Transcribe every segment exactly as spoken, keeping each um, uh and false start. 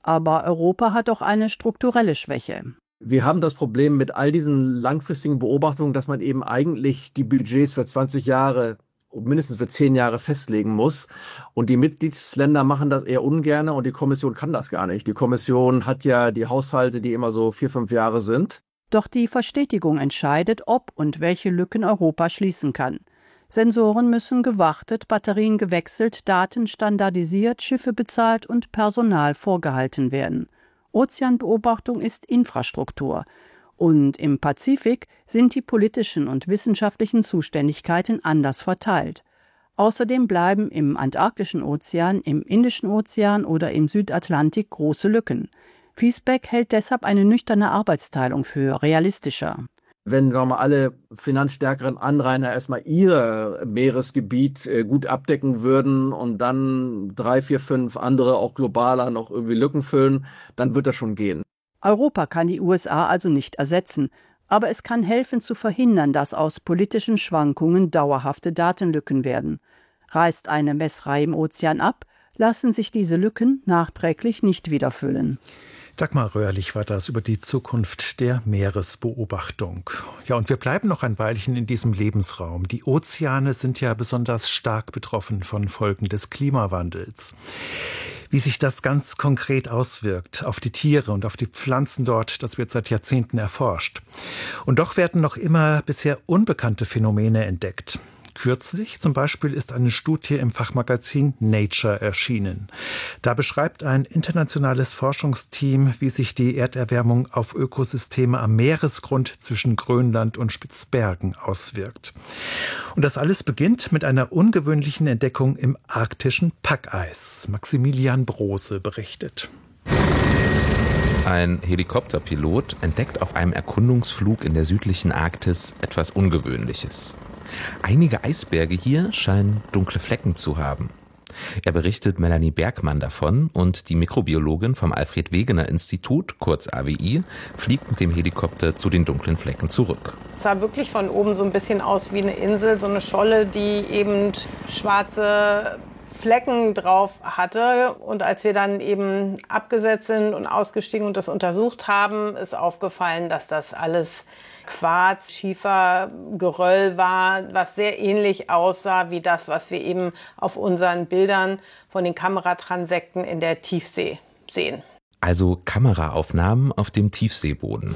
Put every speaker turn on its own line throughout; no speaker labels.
Aber Europa hat auch eine strukturelle Schwäche.
Wir haben das Problem mit all diesen langfristigen Beobachtungen, dass man eben eigentlich die Budgets für zwanzig Jahre, mindestens für zehn Jahre festlegen muss. Und die Mitgliedsländer machen das eher ungern und die Kommission kann das gar nicht. Die Kommission hat ja die Haushalte, die immer so vier, fünf Jahre sind.
Doch die Verstetigung entscheidet, ob und welche Lücken Europa schließen kann. Sensoren müssen gewartet, Batterien gewechselt, Daten standardisiert, Schiffe bezahlt und Personal vorgehalten werden. Ozeanbeobachtung ist Infrastruktur. Und im Pazifik sind die politischen und wissenschaftlichen Zuständigkeiten anders verteilt. Außerdem bleiben im Antarktischen Ozean, im Indischen Ozean oder im Südatlantik große Lücken. Fiesbeck hält deshalb eine nüchterne Arbeitsteilung für realistischer.
Wenn wir mal alle finanzstärkeren Anrainer erstmal ihr Meeresgebiet äh, gut abdecken würden und dann drei, vier, fünf andere auch globaler noch irgendwie Lücken füllen, dann wird das schon gehen.
Europa kann die U S A also nicht ersetzen, aber es kann helfen zu verhindern, dass aus politischen Schwankungen dauerhafte Datenlücken werden. Reißt eine Messreihe im Ozean ab, lassen sich diese Lücken nachträglich nicht wieder füllen.
Dagmar Röhrlich war das über die Zukunft der Meeresbeobachtung. Ja, und wir bleiben noch ein Weilchen in diesem Lebensraum. Die Ozeane sind ja besonders stark betroffen von Folgen des Klimawandels. Wie sich das ganz konkret auswirkt auf die Tiere und auf die Pflanzen dort, das wird seit Jahrzehnten erforscht. Und doch werden noch immer bisher unbekannte Phänomene entdeckt. Kürzlich zum Beispiel ist eine Studie im Fachmagazin Nature erschienen. Da beschreibt ein internationales Forschungsteam, wie sich die Erderwärmung auf Ökosysteme am Meeresgrund zwischen Grönland und Spitzbergen auswirkt. Und das alles beginnt mit einer ungewöhnlichen Entdeckung im arktischen Packeis. Maximilian Brose berichtet.
Ein Helikopterpilot entdeckt auf einem Erkundungsflug in der südlichen Arktis etwas Ungewöhnliches. Einige Eisberge hier scheinen dunkle Flecken zu haben. Er berichtet Melanie Bergmann davon und die Mikrobiologin vom Alfred-Wegener-Institut, kurz A W I, fliegt mit dem Helikopter zu den dunklen Flecken zurück.
Es sah wirklich von oben so ein bisschen aus wie eine Insel, so eine Scholle, die eben schwarze Flecken drauf hatte. Und als wir dann eben abgesetzt sind und ausgestiegen und das untersucht haben, ist aufgefallen, dass das alles Quarz, Schiefer, Geröll war, was sehr ähnlich aussah wie das, was wir eben auf unseren Bildern von den Kameratransekten in der Tiefsee sehen.
Also Kameraaufnahmen auf dem Tiefseeboden.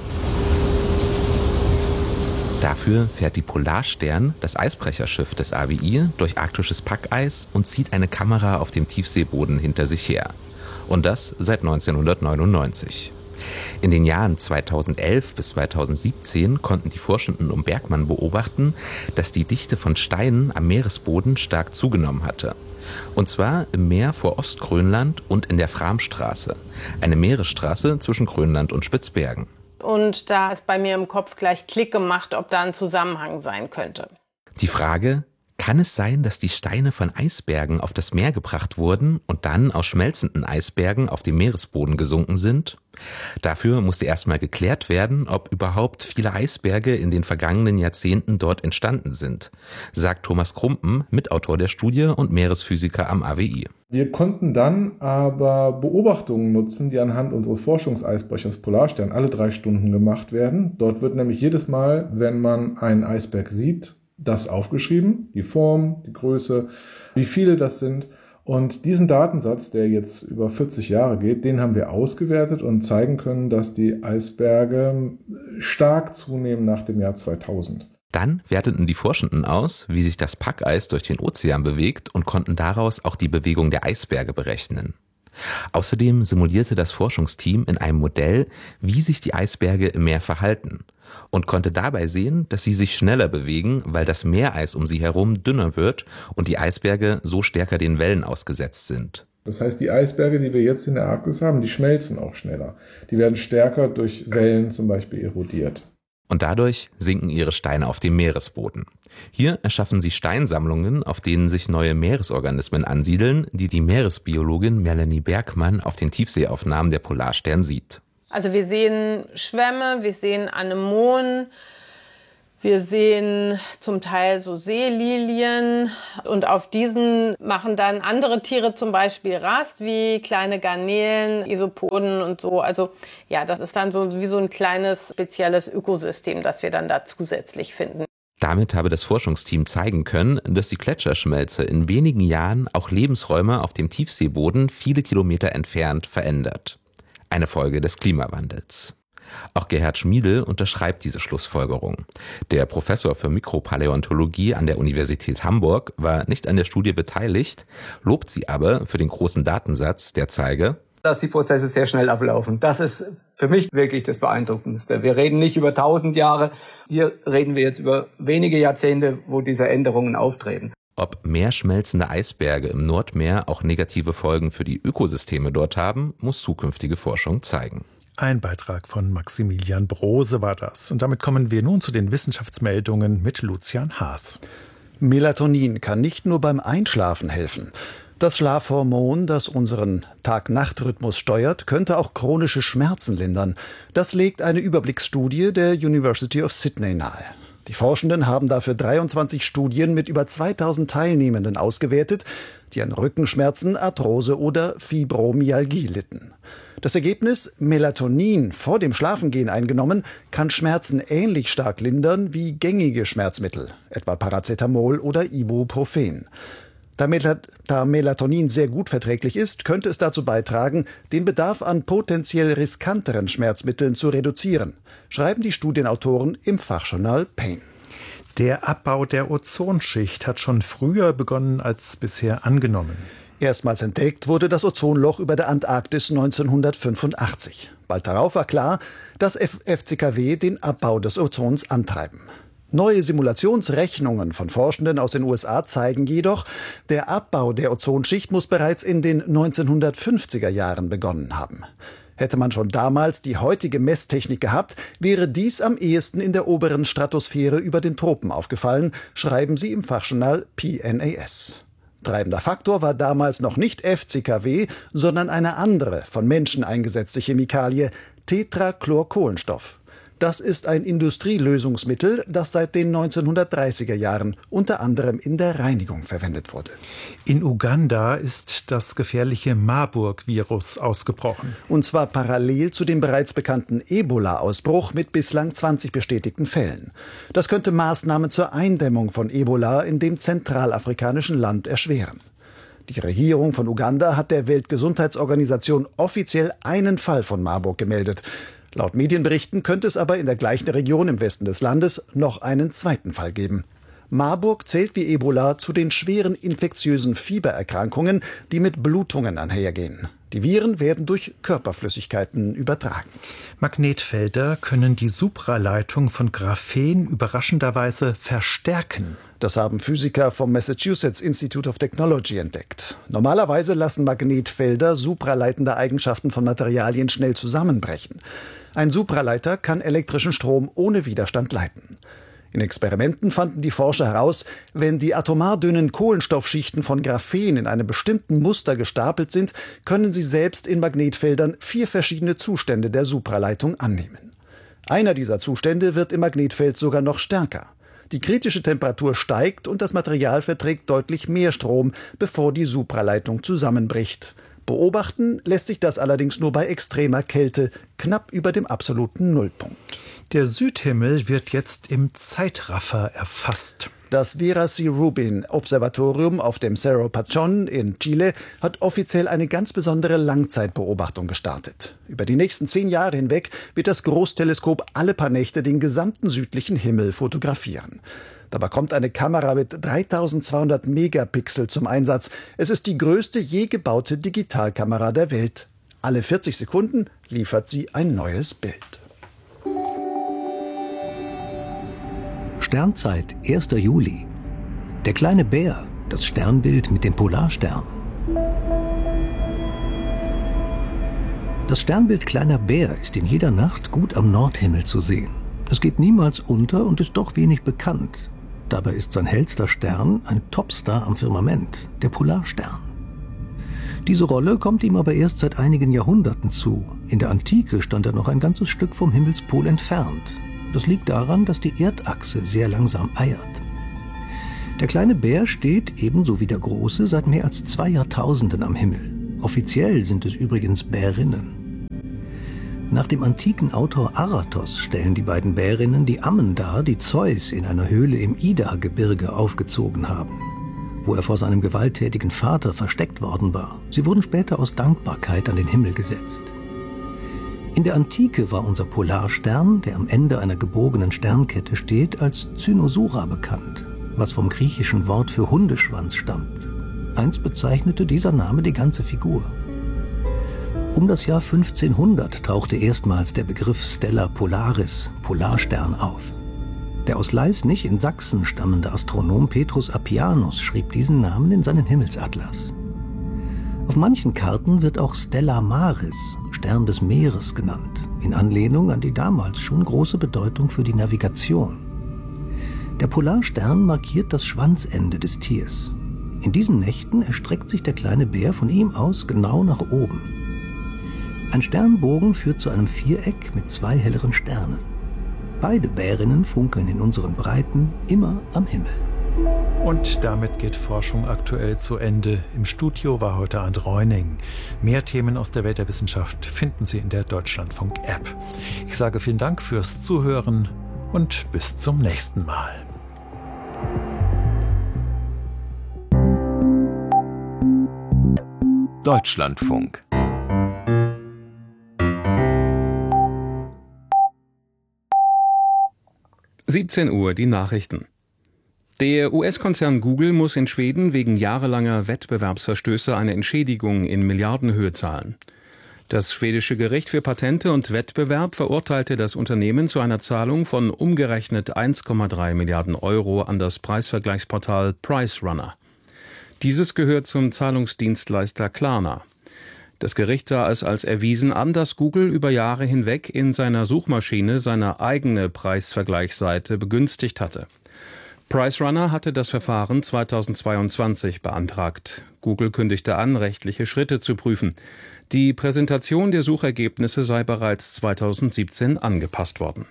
Dafür fährt die Polarstern, das Eisbrecherschiff des A W I, durch arktisches Packeis und zieht eine Kamera auf dem Tiefseeboden hinter sich her. Und das seit neunzehnhundertneunundneunzig. In den Jahren zweitausendelf bis zweitausendsiebzehn konnten die Forschenden um Bergmann beobachten, dass die Dichte von Steinen am Meeresboden stark zugenommen hatte. Und zwar im Meer vor Ostgrönland und in der Framstraße, eine Meeresstraße zwischen Grönland und Spitzbergen.
Und da ist bei mir im Kopf gleich Klick gemacht, ob da ein Zusammenhang sein könnte.
Die Frage: Kann es sein, dass die Steine von Eisbergen auf das Meer gebracht wurden und dann aus schmelzenden Eisbergen auf den Meeresboden gesunken sind? Dafür musste erstmal geklärt werden, ob überhaupt viele Eisberge in den vergangenen Jahrzehnten dort entstanden sind, sagt Thomas Krumpen, Mitautor der Studie und Meeresphysiker am A W I.
Wir konnten dann aber Beobachtungen nutzen, die anhand unseres Forschungseisbrechers Polarstern alle drei Stunden gemacht werden. Dort wird nämlich jedes Mal, wenn man einen Eisberg sieht, das aufgeschrieben, die Form, die Größe, wie viele das sind. Und diesen Datensatz, der jetzt über vierzig Jahre geht, den haben wir ausgewertet und zeigen können, dass die Eisberge stark zunehmen nach dem Jahr zweitausend.
Dann werteten die Forschenden aus, wie sich das Packeis durch den Ozean bewegt und konnten daraus auch die Bewegung der Eisberge berechnen. Außerdem simulierte das Forschungsteam in einem Modell, wie sich die Eisberge im Meer verhalten und konnte dabei sehen, dass sie sich schneller bewegen, weil das Meereis um sie herum dünner wird und die Eisberge so stärker den Wellen ausgesetzt sind.
Das heißt, die Eisberge, die wir jetzt in der Arktis haben, die schmelzen auch schneller. Die werden stärker durch Wellen zum Beispiel erodiert.
Und dadurch sinken ihre Steine auf dem Meeresboden. Hier erschaffen sie Steinsammlungen, auf denen sich neue Meeresorganismen ansiedeln, die die Meeresbiologin Melanie Bergmann auf den Tiefseeaufnahmen der Polarstern sieht.
Also wir sehen Schwämme, wir sehen Anemonen, Wir sehen zum Teil so Seelilien und auf diesen machen dann andere Tiere zum Beispiel Rast, wie kleine Garnelen, Isopoden und so. Also ja, das ist dann so wie so ein kleines spezielles Ökosystem, das wir dann da zusätzlich finden.
Damit habe das Forschungsteam zeigen können, dass die Gletscherschmelze in wenigen Jahren auch Lebensräume auf dem Tiefseeboden viele Kilometer entfernt verändert. Eine Folge des Klimawandels. Auch Gerhard Schmiedl unterschreibt diese Schlussfolgerung. Der Professor für Mikropaläontologie an der Universität Hamburg war nicht an der Studie beteiligt, lobt sie aber für den großen Datensatz, der zeige,
dass die Prozesse sehr schnell ablaufen. Das ist für mich wirklich das Beeindruckendste. Wir reden nicht über tausend Jahre, hier reden wir jetzt über wenige Jahrzehnte, wo diese Änderungen auftreten.
Ob mehr schmelzende Eisberge im Nordmeer auch negative Folgen für die Ökosysteme dort haben, muss zukünftige Forschung zeigen.
Ein Beitrag von Maximilian Brose war das. Und damit kommen wir nun zu den Wissenschaftsmeldungen mit Lucian Haas.
Melatonin kann nicht nur beim Einschlafen helfen. Das Schlafhormon, das unseren Tag-Nacht-Rhythmus steuert, könnte auch chronische Schmerzen lindern. Das legt eine Überblicksstudie der University of Sydney nahe. Die Forschenden haben dafür dreiundzwanzig Studien mit über zweitausend Teilnehmenden ausgewertet, die an Rückenschmerzen, Arthrose oder Fibromyalgie litten. Das Ergebnis: Melatonin vor dem Schlafengehen eingenommen, kann Schmerzen ähnlich stark lindern wie gängige Schmerzmittel, etwa Paracetamol oder Ibuprofen. Da, Mel- da Melatonin sehr gut verträglich ist, könnte es dazu beitragen, den Bedarf an potenziell riskanteren Schmerzmitteln zu reduzieren, schreiben die Studienautoren im Fachjournal Pain.
Der Abbau der Ozonschicht hat schon früher begonnen als bisher angenommen.
Erstmals entdeckt wurde das Ozonloch über der Antarktis neunzehnhundertfünfundachtzig. Bald darauf war klar, dass F C K W den Abbau des Ozons antreiben. Neue Simulationsrechnungen von Forschenden aus den U S A zeigen jedoch, der Abbau der Ozonschicht muss bereits in den neunzehnhundertfünfziger Jahren begonnen haben. Hätte man schon damals die heutige Messtechnik gehabt, wäre dies am ehesten in der oberen Stratosphäre über den Tropen aufgefallen, schreiben sie im Fachjournal P N A S. Treibender Faktor war damals noch nicht F C K W, sondern eine andere, von Menschen eingesetzte Chemikalie, Tetrachlorkohlenstoff. Das ist ein Industrielösungsmittel, das seit den neunzehnhundertdreißiger Jahren unter anderem in der Reinigung verwendet wurde.
In Uganda ist das gefährliche Marburg-Virus ausgebrochen.
Und zwar parallel zu dem bereits bekannten Ebola-Ausbruch mit bislang zwanzig bestätigten Fällen. Das könnte Maßnahmen zur Eindämmung von Ebola in dem zentralafrikanischen Land erschweren. Die Regierung von Uganda hat der Weltgesundheitsorganisation offiziell einen Fall von Marburg gemeldet. Laut Medienberichten könnte es aber in der gleichen Region im Westen des Landes noch einen zweiten Fall geben. Marburg zählt wie Ebola zu den schweren infektiösen Fiebererkrankungen, die mit Blutungen einhergehen. Die Viren werden durch Körperflüssigkeiten übertragen.
Magnetfelder können die Supraleitung von Graphen überraschenderweise verstärken.
Das haben Physiker vom Massachusetts Institute of Technology entdeckt. Normalerweise lassen Magnetfelder supraleitende Eigenschaften von Materialien schnell zusammenbrechen. Ein Supraleiter kann elektrischen Strom ohne Widerstand leiten. In Experimenten fanden die Forscher heraus, wenn die atomar dünnen Kohlenstoffschichten von Graphen in einem bestimmten Muster gestapelt sind, können sie selbst in Magnetfeldern vier verschiedene Zustände der Supraleitung annehmen. Einer dieser Zustände wird im Magnetfeld sogar noch stärker. Die kritische Temperatur steigt und das Material verträgt deutlich mehr Strom, bevor die Supraleitung zusammenbricht. Beobachten lässt sich das allerdings nur bei extremer Kälte, knapp über dem absoluten Nullpunkt.
Der Südhimmel wird jetzt im Zeitraffer erfasst.
Das Vera C. Rubin Observatorium auf dem Cerro Pachón in Chile hat offiziell eine ganz besondere Langzeitbeobachtung gestartet. Über die nächsten zehn Jahre hinweg wird das Großteleskop alle paar Nächte den gesamten südlichen Himmel fotografieren. Dabei kommt eine Kamera mit dreitausendzweihundert Megapixel zum Einsatz. Es ist die größte je gebaute Digitalkamera der Welt. Alle vierzig Sekunden liefert sie ein neues Bild.
Sternzeit, erster Juli. Der kleine Bär, das Sternbild mit dem Polarstern. Das Sternbild Kleiner Bär ist in jeder Nacht gut am Nordhimmel zu sehen. Es geht niemals unter und ist doch wenig bekannt. Dabei ist sein hellster Stern ein Topstar am Firmament, der Polarstern. Diese Rolle kommt ihm aber erst seit einigen Jahrhunderten zu. In der Antike stand er noch ein ganzes Stück vom Himmelspol entfernt. Das liegt daran, dass die Erdachse sehr langsam eiert. Der kleine Bär steht, ebenso wie der große, seit mehr als zwei Jahrtausenden am Himmel. Offiziell sind es übrigens Bärinnen. Nach dem antiken Autor Aratos stellen die beiden Bärinnen die Ammen dar, die Zeus in einer Höhle im Ida-Gebirge aufgezogen haben, wo er vor seinem gewalttätigen Vater versteckt worden war. Sie wurden später aus Dankbarkeit an den Himmel gesetzt. In der Antike war unser Polarstern, der am Ende einer gebogenen Sternkette steht, als Cynosura bekannt, was vom griechischen Wort für Hundeschwanz stammt. Einst bezeichnete dieser Name die ganze Figur. Um das Jahr fünfzehnhundert tauchte erstmals der Begriff Stella Polaris, Polarstern, auf. Der aus Leisnig in Sachsen stammende Astronom Petrus Appianus schrieb diesen Namen in seinen Himmelsatlas. Auf manchen Karten wird auch Stella Maris, Stern des Meeres, genannt, in Anlehnung an die damals schon große Bedeutung für die Navigation. Der Polarstern markiert das Schwanzende des Tiers. In diesen Nächten erstreckt sich der kleine Bär von ihm aus genau nach oben. Ein Sternbogen führt zu einem Viereck mit zwei helleren Sternen. Beide Bärinnen funkeln in unseren Breiten immer am Himmel.
Und damit geht Forschung aktuell zu Ende. Im Studio war heute Arndt Reuning. Mehr Themen aus der Welt der Wissenschaft finden Sie in der Deutschlandfunk-App. Ich sage vielen Dank fürs Zuhören und bis zum nächsten Mal.
Deutschlandfunk. siebzehn Uhr, die Nachrichten. Der U S-Konzern Google muss in Schweden wegen jahrelanger Wettbewerbsverstöße eine Entschädigung in Milliardenhöhe zahlen. Das schwedische Gericht für Patente und Wettbewerb verurteilte das Unternehmen zu einer Zahlung von umgerechnet eins Komma drei Milliarden Euro an das Preisvergleichsportal PriceRunner. Dieses gehört zum Zahlungsdienstleister Klarna. Das Gericht sah es als erwiesen an, dass Google über Jahre hinweg in seiner Suchmaschine seine eigene Preisvergleichsseite begünstigt hatte. PriceRunner hatte das Verfahren zweitausendzweiundzwanzig beantragt. Google kündigte an, rechtliche Schritte zu prüfen. Die Präsentation der Suchergebnisse sei bereits zweitausendsiebzehn angepasst worden.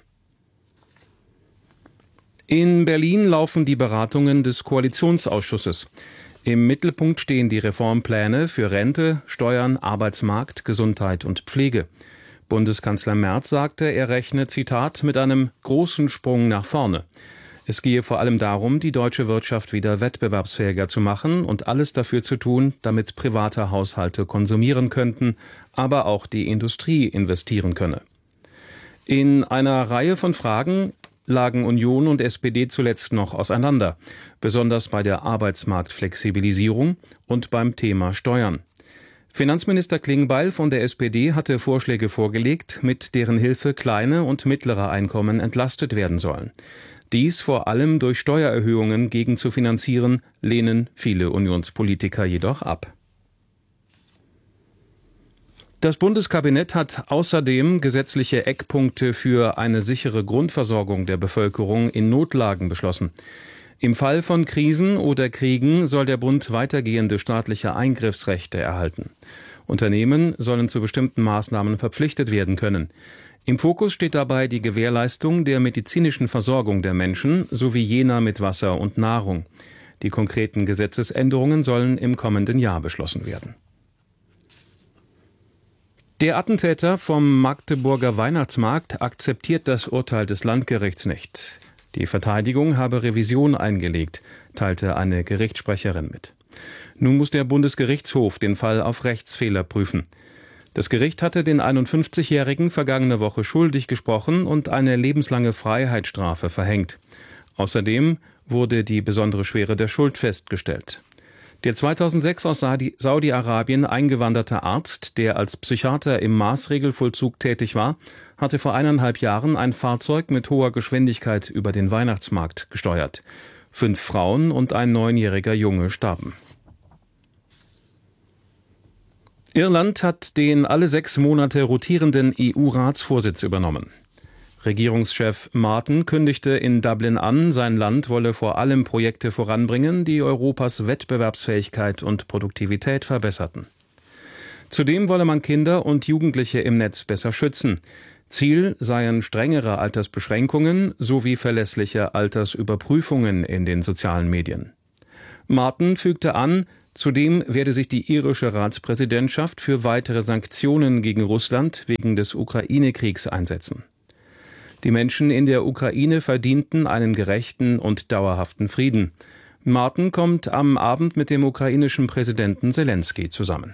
In Berlin laufen die Beratungen des Koalitionsausschusses. Im Mittelpunkt stehen die Reformpläne für Rente, Steuern, Arbeitsmarkt, Gesundheit und Pflege. Bundeskanzler Merz sagte, er rechne, Zitat, mit einem großen Sprung nach vorne. Es gehe vor allem darum, die deutsche Wirtschaft wieder wettbewerbsfähiger zu machen und alles dafür zu tun, damit private Haushalte konsumieren könnten, aber auch die Industrie investieren könne. In einer Reihe von Fragen lagen Union und S P D zuletzt noch auseinander, besonders bei der Arbeitsmarktflexibilisierung und beim Thema Steuern. Finanzminister Klingbeil von der S P D hatte Vorschläge vorgelegt, mit deren Hilfe kleine und mittlere Einkommen entlastet werden sollen. Dies vor allem durch Steuererhöhungen gegenzufinanzieren, lehnen viele Unionspolitiker jedoch ab. Das Bundeskabinett hat außerdem gesetzliche Eckpunkte für eine sichere Grundversorgung der Bevölkerung in Notlagen beschlossen. Im Fall von Krisen oder Kriegen soll der Bund weitergehende staatliche Eingriffsrechte erhalten. Unternehmen sollen zu bestimmten Maßnahmen verpflichtet werden können. Im Fokus steht dabei die Gewährleistung der medizinischen Versorgung der Menschen sowie jener mit Wasser und Nahrung. Die konkreten Gesetzesänderungen sollen im kommenden Jahr beschlossen werden. Der Attentäter vom Magdeburger Weihnachtsmarkt akzeptiert das Urteil des Landgerichts nicht. Die Verteidigung habe Revision eingelegt, teilte eine Gerichtssprecherin mit. Nun muss der Bundesgerichtshof den Fall auf Rechtsfehler prüfen. Das Gericht hatte den einundfünfzigjährigen vergangene Woche schuldig gesprochen und eine lebenslange Freiheitsstrafe verhängt. Außerdem wurde die besondere Schwere der Schuld festgestellt. Der zweitausendsechs aus Saudi-Arabien eingewanderte Arzt, der als Psychiater im Maßregelvollzug tätig war, hatte vor eineinhalb Jahren ein Fahrzeug mit hoher Geschwindigkeit über den Weihnachtsmarkt gesteuert. Fünf Frauen und ein neunjähriger Junge starben. Irland hat den alle sechs Monate rotierenden E U-Ratsvorsitz übernommen. Regierungschef Martin kündigte in Dublin an, sein Land wolle vor allem Projekte voranbringen, die Europas Wettbewerbsfähigkeit und Produktivität verbesserten. Zudem wolle man Kinder und Jugendliche im Netz besser schützen.
Ziel seien strengere Altersbeschränkungen sowie verlässliche Altersüberprüfungen in den sozialen Medien. Marten fügte an, zudem werde sich die irische Ratspräsidentschaft für weitere Sanktionen gegen Russland wegen des Ukraine-Kriegs einsetzen. Die Menschen in der Ukraine verdienten einen gerechten und dauerhaften Frieden. Marten kommt am Abend mit dem ukrainischen Präsidenten Selenskyj zusammen.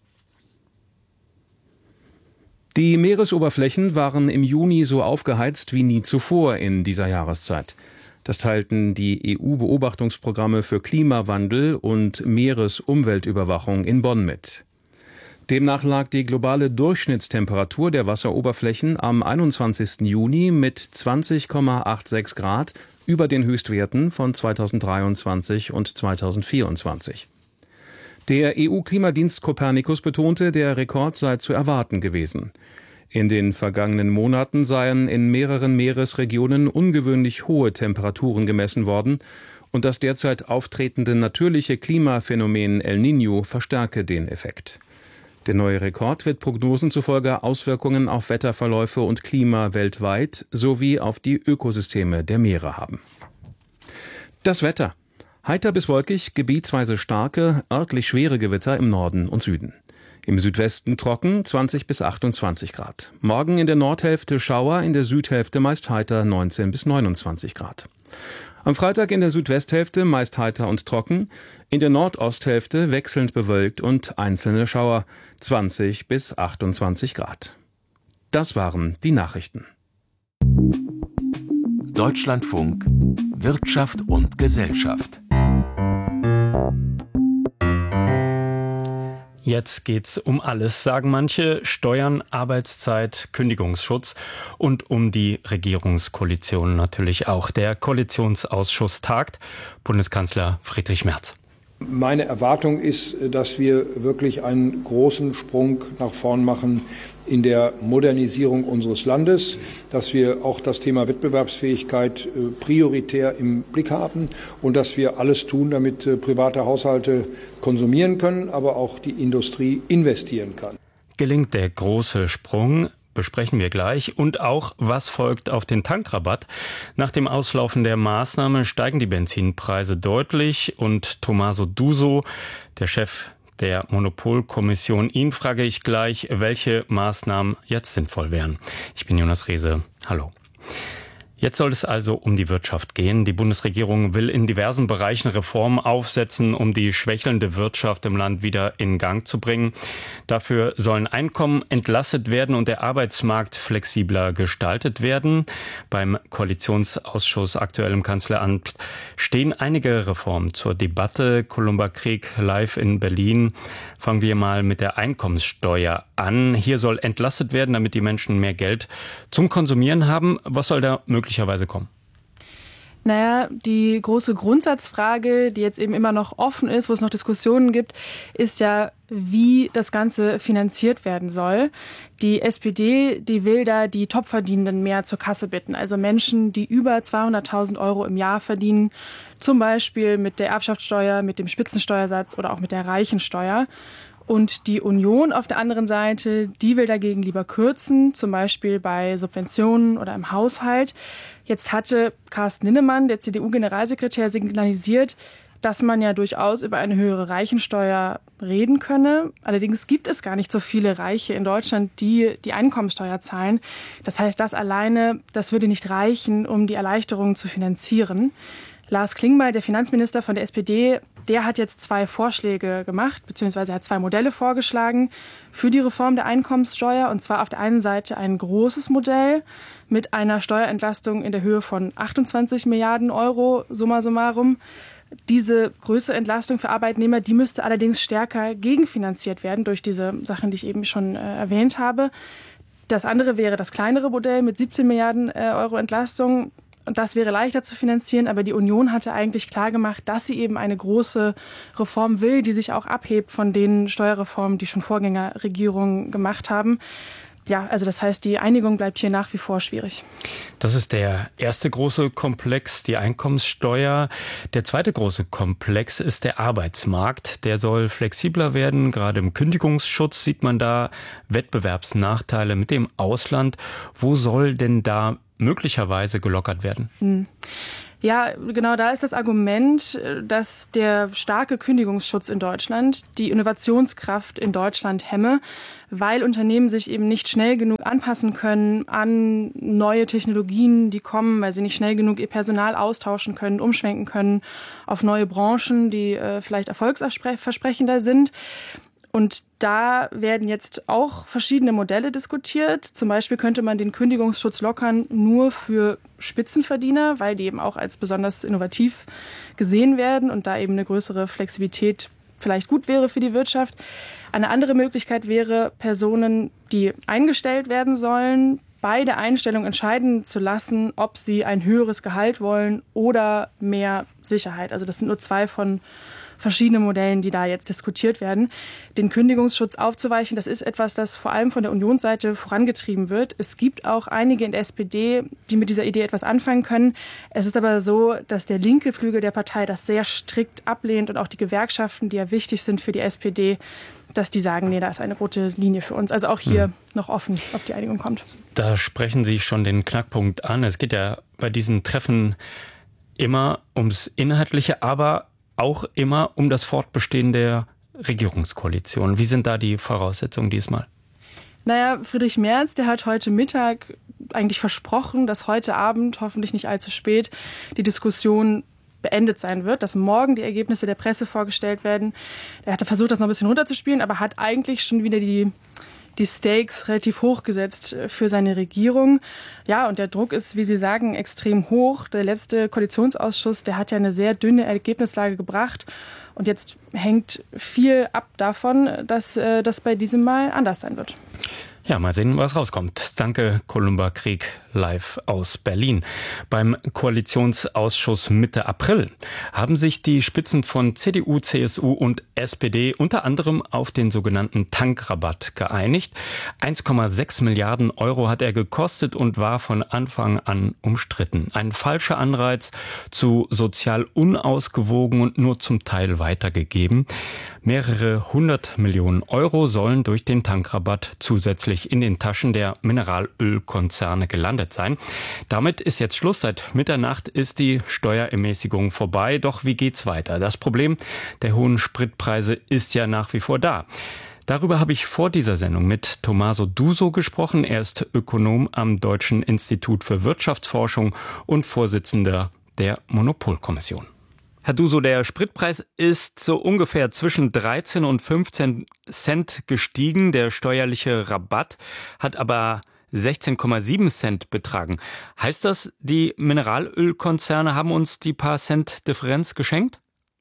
Die Meeresoberflächen waren im Juni so aufgeheizt wie nie zuvor in dieser Jahreszeit. Das teilten die E U-Beobachtungsprogramme für Klimawandel und Meeresumweltüberwachung in Bonn mit. Demnach lag die globale Durchschnittstemperatur der Wasseroberflächen am einundzwanzigsten Juni mit zwanzig Komma sechsundachtzig Grad über den Höchstwerten von zweitausenddreiundzwanzig und zweitausendvierundzwanzig. Der E U-Klimadienst Copernicus betonte, der Rekord sei zu erwarten gewesen. In den vergangenen Monaten seien in mehreren Meeresregionen ungewöhnlich hohe Temperaturen gemessen worden und das derzeit auftretende natürliche Klimaphänomen El Niño verstärke den Effekt. Der neue Rekord wird Prognosen zufolge Auswirkungen auf Wetterverläufe und Klima weltweit sowie auf die Ökosysteme der Meere haben. Das Wetter. Heiter bis wolkig, gebietsweise starke, örtlich schwere Gewitter im Norden und Süden. Im Südwesten trocken, zwanzig bis achtundzwanzig Grad. Morgen in der Nordhälfte Schauer, in der Südhälfte meist heiter, neunzehn bis neunundzwanzig Grad. Am Freitag in der Südwesthälfte meist heiter und trocken, in der Nordosthälfte wechselnd bewölkt und einzelne Schauer, zwanzig bis achtundzwanzig Grad. Das waren die Nachrichten.
Deutschlandfunk Wirtschaft und Gesellschaft.
Jetzt geht's um alles, sagen manche. Steuern, Arbeitszeit, Kündigungsschutz und um die Regierungskoalition natürlich auch. Der Koalitionsausschuss tagt. Bundeskanzler Friedrich Merz.
Meine Erwartung ist, dass wir wirklich einen großen Sprung nach vorn machen in der Modernisierung unseres Landes, dass wir auch das Thema Wettbewerbsfähigkeit prioritär im Blick haben und dass wir alles tun, damit private Haushalte konsumieren können, aber auch die Industrie investieren kann.
Gelingt der große Sprung? Besprechen wir gleich. Und auch, was folgt auf den Tankrabatt. Nach dem Auslaufen der Maßnahme steigen die Benzinpreise deutlich. Und Tommaso Duso, der Chef der Monopolkommission, ihn frage ich gleich, welche Maßnahmen jetzt sinnvoll wären. Ich bin Jonas Rehse. Hallo. Jetzt soll es also um die Wirtschaft gehen. Die Bundesregierung will in diversen Bereichen Reformen aufsetzen, um die schwächelnde Wirtschaft im Land wieder in Gang zu bringen. Dafür sollen Einkommen entlastet werden und der Arbeitsmarkt flexibler gestaltet werden. Beim Koalitionsausschuss aktuell im Kanzleramt stehen einige Reformen zur Debatte. Columba Krieg live in Berlin. Fangen wir mal mit der Einkommenssteuer an. Hier soll entlastet werden, damit die Menschen mehr Geld zum Konsumieren haben. Was soll da möglicherweise kommen?
Naja, die große Grundsatzfrage, die jetzt eben immer noch offen ist, wo es noch Diskussionen gibt, ist ja, wie das Ganze finanziert werden soll. Die S P D, die will da die Topverdienenden mehr zur Kasse bitten. Also Menschen, die über zweihunderttausend Euro im Jahr verdienen, zum Beispiel mit der Erbschaftssteuer, mit dem Spitzensteuersatz oder auch mit der Reichensteuer. Und die Union auf der anderen Seite, die will dagegen lieber kürzen, zum Beispiel bei Subventionen oder im Haushalt. Jetzt hatte Carsten Linnemann, der C D U-Generalsekretär, signalisiert, dass man ja durchaus über eine höhere Reichensteuer reden könne. Allerdings gibt es gar nicht so viele Reiche in Deutschland, die die Einkommensteuer zahlen. Das heißt, das alleine, das würde nicht reichen, um die Erleichterungen zu finanzieren. Lars Klingbeil, der Finanzminister von der S P D, der hat jetzt zwei Vorschläge gemacht, beziehungsweise hat zwei Modelle vorgeschlagen für die Reform der Einkommenssteuer. Und zwar auf der einen Seite ein großes Modell mit einer Steuerentlastung in der Höhe von achtundzwanzig Milliarden Euro, summa summarum. Diese größere Entlastung für Arbeitnehmer, die müsste allerdings stärker gegenfinanziert werden durch diese Sachen, die ich eben schon äh, erwähnt habe. Das andere wäre das kleinere Modell mit siebzehn Milliarden äh, Euro Entlastung. Und das wäre leichter zu finanzieren, aber die Union hatte eigentlich klargemacht, dass sie eben eine große Reform will, die sich auch abhebt von den Steuerreformen, die schon Vorgängerregierungen gemacht haben. ja, also das heißt, die Einigung bleibt hier nach wie vor schwierig.
Das ist der erste große Komplex, die Einkommenssteuer. Der zweite große Komplex ist der Arbeitsmarkt. Der soll flexibler werden. Gerade im Kündigungsschutz sieht man da Wettbewerbsnachteile mit dem Ausland. Wo soll denn da möglicherweise gelockert werden?
Hm. Ja, genau, da ist das Argument, dass der starke Kündigungsschutz in Deutschland die Innovationskraft in Deutschland hemme, weil Unternehmen sich eben nicht schnell genug anpassen können an neue Technologien, die kommen, weil sie nicht schnell genug ihr Personal austauschen können, umschwenken können auf neue Branchen, die äh, vielleicht erfolgsversprechender sind. Und da werden jetzt auch verschiedene Modelle diskutiert. Zum Beispiel könnte man den Kündigungsschutz lockern nur für Spitzenverdiener, weil die eben auch als besonders innovativ gesehen werden und da eben eine größere Flexibilität vielleicht gut wäre für die Wirtschaft. Eine andere Möglichkeit wäre, Personen, die eingestellt werden sollen, bei der Einstellung entscheiden zu lassen, ob sie ein höheres Gehalt wollen oder mehr Sicherheit. Also das sind nur zwei von verschiedene Modellen, die da jetzt diskutiert werden. Den Kündigungsschutz aufzuweichen, das ist etwas, das vor allem von der Unionsseite vorangetrieben wird. Es gibt auch einige in der S P D, die mit dieser Idee etwas anfangen können. Es ist aber so, dass der linke Flügel der Partei das sehr strikt ablehnt und auch die Gewerkschaften, die ja wichtig sind für die S P D, dass die sagen, nee, da ist eine rote Linie für uns. Also auch hier hm. noch offen, ob die Einigung kommt.
Da sprechen Sie schon den Knackpunkt an. Es geht ja bei diesen Treffen immer ums Inhaltliche, aber auch immer um das Fortbestehen der Regierungskoalition. Wie sind da die Voraussetzungen diesmal?
Naja, Friedrich Merz, der hat heute Mittag eigentlich versprochen, dass heute Abend, hoffentlich nicht allzu spät, die Diskussion beendet sein wird, dass morgen die Ergebnisse der Presse vorgestellt werden. Er hatte versucht, das noch ein bisschen runterzuspielen, aber hat eigentlich schon wieder die die Stakes relativ hoch gesetzt für seine Regierung. Ja, und der Druck ist, wie Sie sagen, extrem hoch. Der letzte Koalitionsausschuss, der hat ja eine sehr dünne Ergebnislage gebracht. Und jetzt hängt viel ab davon, dass äh, das bei diesem Mal anders sein wird.
Ja, mal sehen, was rauskommt. Danke, Columba Krieg, live aus Berlin. Beim Koalitionsausschuss Mitte April haben sich die Spitzen von C D U, C S U und S P D unter anderem auf den sogenannten Tankrabatt geeinigt. eins Komma sechs Milliarden Euro hat er gekostet und war von Anfang an umstritten. Ein falscher Anreiz, zu sozial unausgewogen und nur zum Teil weitergegeben. Mehrere hundert Millionen Euro sollen durch den Tankrabatt zusätzlich in den Taschen der Mineralölkonzerne gelandet sein. Damit ist jetzt Schluss. Seit Mitternacht ist die Steuerermäßigung vorbei. Doch wie geht's weiter? Das Problem der hohen Spritpreise ist ja nach wie vor da. Darüber habe ich vor dieser Sendung mit Tommaso Duso gesprochen. Er ist Ökonom am Deutschen Institut für Wirtschaftsforschung und Vorsitzender der Monopolkommission. Herr Duso, der Spritpreis ist so ungefähr zwischen dreizehn und fünfzehn Cent gestiegen. Der steuerliche Rabatt hat aber sechzehn Komma sieben Cent betragen. Heißt das, die Mineralölkonzerne haben uns die paar Cent Differenz geschenkt?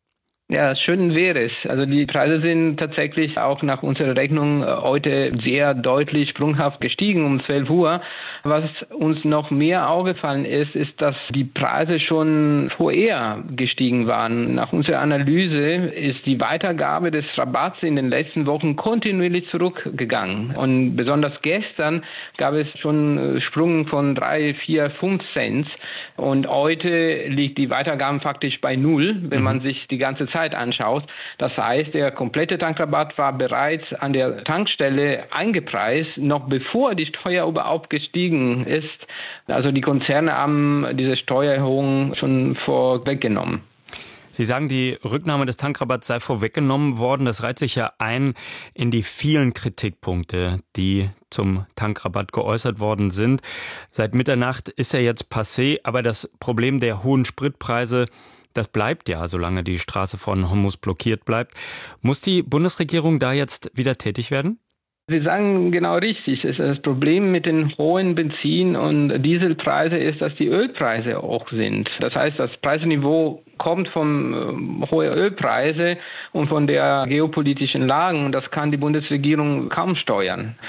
Ja, schön wäre es. Also die Preise sind tatsächlich auch nach unserer Rechnung heute sehr deutlich sprunghaft gestiegen um zwölf Uhr. Was uns noch mehr aufgefallen ist, ist, dass die Preise schon vorher gestiegen waren. Nach unserer Analyse ist die Weitergabe des Rabatts in den letzten Wochen kontinuierlich zurückgegangen. Und besonders gestern gab es schon Sprung von drei, vier, fünf Cent. Und heute liegt die Weitergabe faktisch bei null, wenn man sich die ganze Zeit anschaut. Das heißt, der komplette Tankrabatt war bereits an der Tankstelle eingepreist, noch bevor die Steuer überhaupt gestiegen ist. Also die Konzerne haben diese Steuererhöhung schon vorweggenommen.
Sie sagen, die Rücknahme des Tankrabatts sei vorweggenommen worden. Das reiht sich ja ein in die vielen Kritikpunkte, die zum Tankrabatt geäußert worden sind. Seit Mitternacht ist er jetzt passé, aber das Problem der hohen Spritpreise, das bleibt ja, solange die Straße von Hormuz blockiert bleibt. Muss die Bundesregierung da jetzt wieder tätig werden?
Sie sagen genau richtig. Das Problem mit den hohen Benzin- und Dieselpreisen ist, dass die Ölpreise hoch sind. Das heißt, das Preisniveau kommt von äh, hohen Ölpreisen und von der geopolitischen Lage. Und das kann die Bundesregierung kaum steuern.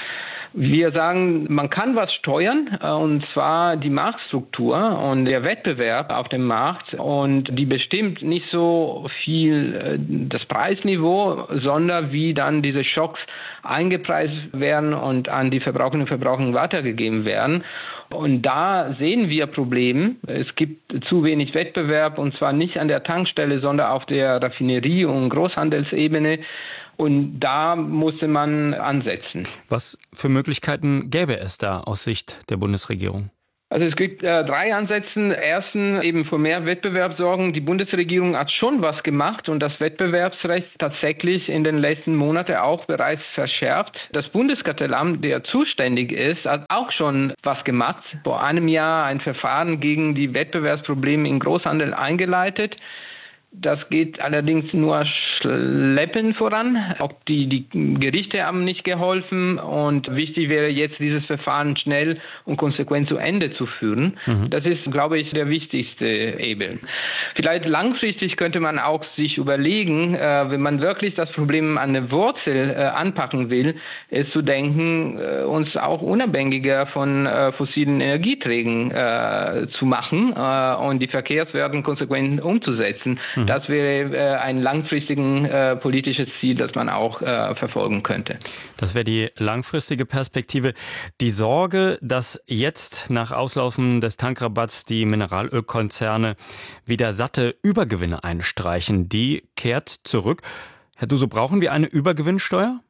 Wir sagen, man kann was steuern, und zwar die Marktstruktur und der Wettbewerb auf dem Markt. Und die bestimmt nicht so viel das Preisniveau, sondern wie dann diese Schocks eingepreist werden und an die Verbraucherinnen und Verbraucher weitergegeben werden. Und da sehen wir Probleme. Es gibt zu wenig Wettbewerb, und zwar nicht an der Tankstelle, sondern auf der Raffinerie- und Großhandelsebene. Und da musste man ansetzen.
Was für Möglichkeiten gäbe es da aus Sicht der Bundesregierung?
Also es gibt äh, drei Ansätze. Erstens eben für mehr Wettbewerb sorgen. Die Bundesregierung hat schon was gemacht und das Wettbewerbsrecht tatsächlich in den letzten Monaten auch bereits verschärft. Das Bundeskartellamt, der zuständig ist, hat auch schon was gemacht. Vor einem Jahr ein Verfahren gegen die Wettbewerbsprobleme im Großhandel eingeleitet. Das geht allerdings nur schleppend voran. Auch die, die Gerichte haben nicht geholfen. Und wichtig wäre jetzt, dieses Verfahren schnell und konsequent zu Ende zu führen. Mhm. Das ist, glaube ich, der wichtigste Hebel. Vielleicht langfristig könnte man auch sich überlegen, äh, wenn man wirklich das Problem an der Wurzel äh, anpacken will, ist zu denken, äh, uns auch unabhängiger von äh, fossilen Energieträgern äh, zu machen äh, und die Verkehrswerte konsequent umzusetzen. Das wäre äh, ein langfristiges äh, politisches Ziel, das man auch äh, verfolgen könnte.
Das wäre die langfristige Perspektive. Die Sorge, dass jetzt nach Auslaufen des Tankrabatts die Mineralölkonzerne wieder satte Übergewinne einstreichen, die kehrt zurück. Herr Duso, brauchen wir eine Übergewinnsteuer?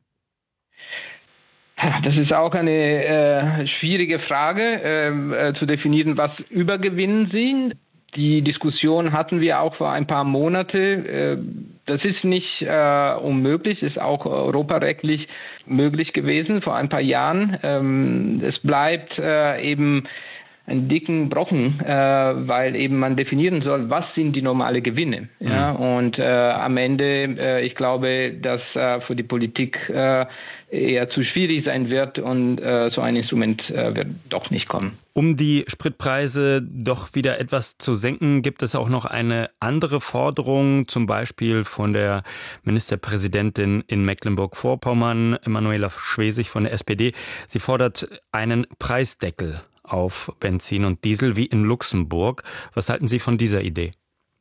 Das ist auch eine äh, schwierige Frage, äh, zu definieren, was Übergewinn sind. Die Diskussion hatten wir auch vor ein paar Monaten. Das ist nicht äh, unmöglich, ist auch europarechtlich möglich gewesen vor ein paar Jahren. Ähm, es bleibt äh, eben einen dicken Brocken, äh, weil eben man definieren soll, was sind die normale Gewinne. Mhm. Ja? Und äh, am Ende, äh, ich glaube, dass äh, für die Politik äh, eher zu schwierig sein wird und äh, so ein Instrument äh, wird doch nicht kommen.
Um die Spritpreise doch wieder etwas zu senken, gibt es auch noch eine andere Forderung, zum Beispiel von der Ministerpräsidentin in Mecklenburg-Vorpommern, Manuela Schwesig von der S P D. Sie fordert einen Preisdeckel auf Benzin und Diesel wie in Luxemburg. Was halten Sie von dieser Idee?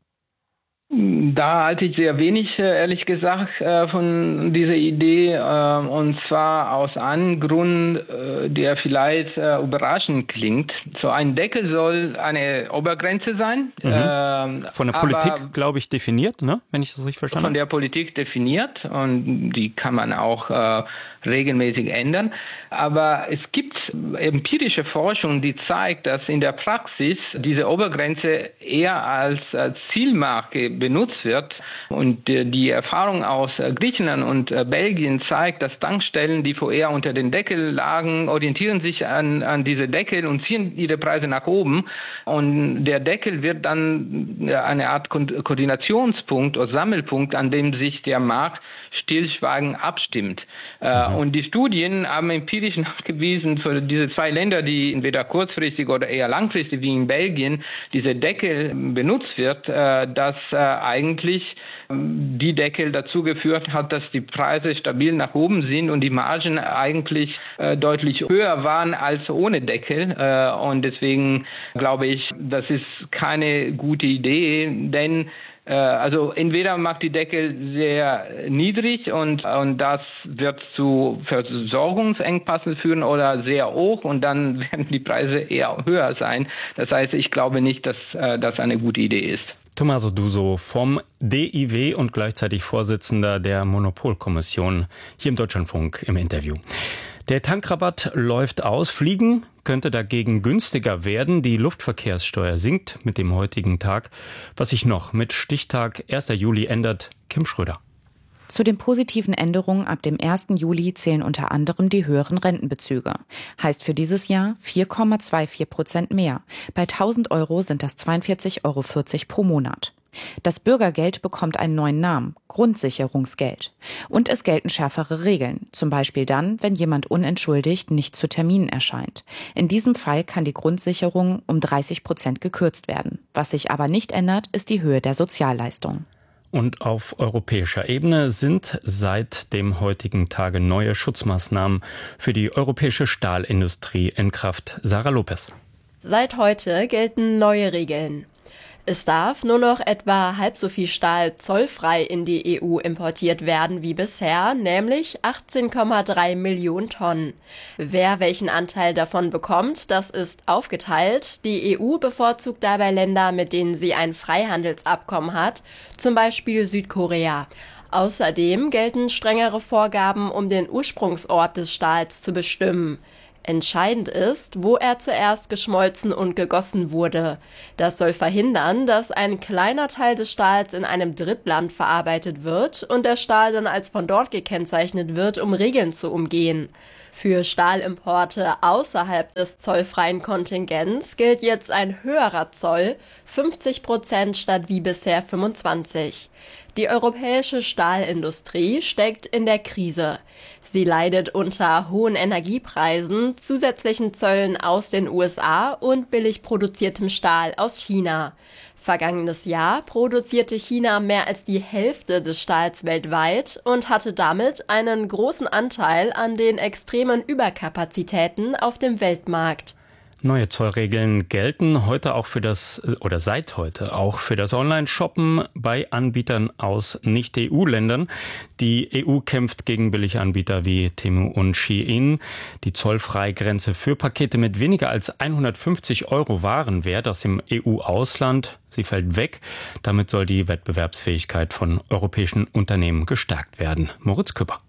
Da halte ich sehr wenig, ehrlich gesagt, von dieser Idee, und zwar aus einem Grund, der vielleicht überraschend klingt. So ein Deckel soll eine Obergrenze sein.
Mhm. Von der Politik, glaube ich, definiert, ne? Wenn ich das richtig verstanden habe.
Von der Politik definiert, und die kann man auch äh, regelmäßig ändern. Aber es gibt empirische Forschung, die zeigt, dass in der Praxis diese Obergrenze eher als, als Zielmarke benutzt wird. Und die Erfahrung aus Griechenland und Belgien zeigt, dass Tankstellen, die vorher unter den Deckel lagen, orientieren sich an, an diese Deckel und ziehen ihre Preise nach oben. Und der Deckel wird dann eine Art Ko- Koordinationspunkt oder Sammelpunkt, an dem sich der Markt stillschweigend abstimmt. Mhm. Und die Studien haben empirisch nachgewiesen, für diese zwei Länder, die entweder kurzfristig oder eher langfristig wie in Belgien diese Deckel benutzt wird, dass eigentlich die Deckel dazu geführt hat, dass die Preise stabil nach oben sind und die Margen eigentlich deutlich höher waren als ohne Deckel. Und deswegen glaube ich, das ist keine gute Idee, denn also entweder macht die Deckel sehr niedrig und, und das wird zu Versorgungsengpassen führen, oder sehr hoch und dann werden die Preise eher höher sein. Das heißt, ich glaube nicht, dass das eine gute Idee ist.
Tommaso Duso vom D I W und gleichzeitig Vorsitzender der Monopolkommission hier im Deutschlandfunk im Interview. Der Tankrabatt läuft aus. Fliegen könnte dagegen günstiger werden. Die Luftverkehrssteuer sinkt mit dem heutigen Tag. Was sich noch mit Stichtag erster Juli ändert, Kim Schröder.
Zu den positiven Änderungen ab dem ersten Juli zählen unter anderem die höheren Rentenbezüge. Heißt für dieses Jahr vier Komma vierundzwanzig Prozent mehr. Bei tausend Euro sind das zweiundvierzig Euro vierzig pro Monat. Das Bürgergeld bekommt einen neuen Namen, Grundsicherungsgeld. Und es gelten schärfere Regeln, zum Beispiel dann, wenn jemand unentschuldigt nicht zu Terminen erscheint. In diesem Fall kann die Grundsicherung um dreißig Prozent gekürzt werden. Was sich aber nicht ändert, ist die Höhe der Sozialleistung.
Und auf europäischer Ebene sind seit dem heutigen Tage neue Schutzmaßnahmen für die europäische Stahlindustrie in Kraft. Sarah Lopez.
Seit heute gelten neue Regeln. Es darf nur noch etwa halb so viel Stahl zollfrei in die E U importiert werden wie bisher, nämlich achtzehn Komma drei Millionen Tonnen. Wer welchen Anteil davon bekommt, das ist aufgeteilt. Die E U bevorzugt dabei Länder, mit denen sie ein Freihandelsabkommen hat, zum Beispiel Südkorea. Außerdem gelten strengere Vorgaben, um den Ursprungsort des Stahls zu bestimmen. Entscheidend ist, wo er zuerst geschmolzen und gegossen wurde. Das soll verhindern, dass ein kleiner Teil des Stahls in einem Drittland verarbeitet wird und der Stahl dann als von dort gekennzeichnet wird, um Regeln zu umgehen. Für Stahlimporte außerhalb des zollfreien Kontingents gilt jetzt ein höherer Zoll, fünfzig Prozent statt wie bisher fünfundzwanzig. Die europäische Stahlindustrie steckt in der Krise. Sie leidet unter hohen Energiepreisen, zusätzlichen Zöllen aus den U S A und billig produziertem Stahl aus China. Vergangenes Jahr produzierte China mehr als die Hälfte des Stahls weltweit und hatte damit einen großen Anteil an den extremen Überkapazitäten auf dem Weltmarkt.
Neue Zollregeln gelten heute auch für das, oder seit heute auch für das Online-Shoppen bei Anbietern aus Nicht-E U-Ländern. Die E U kämpft gegen Billiganbieter wie Temu und Shein. Die Zollfreigrenze für Pakete mit weniger als hundertfünfzig Euro Warenwert aus dem E U-Ausland, sie fällt weg. Damit soll die Wettbewerbsfähigkeit von europäischen Unternehmen gestärkt werden. Moritz Küpper.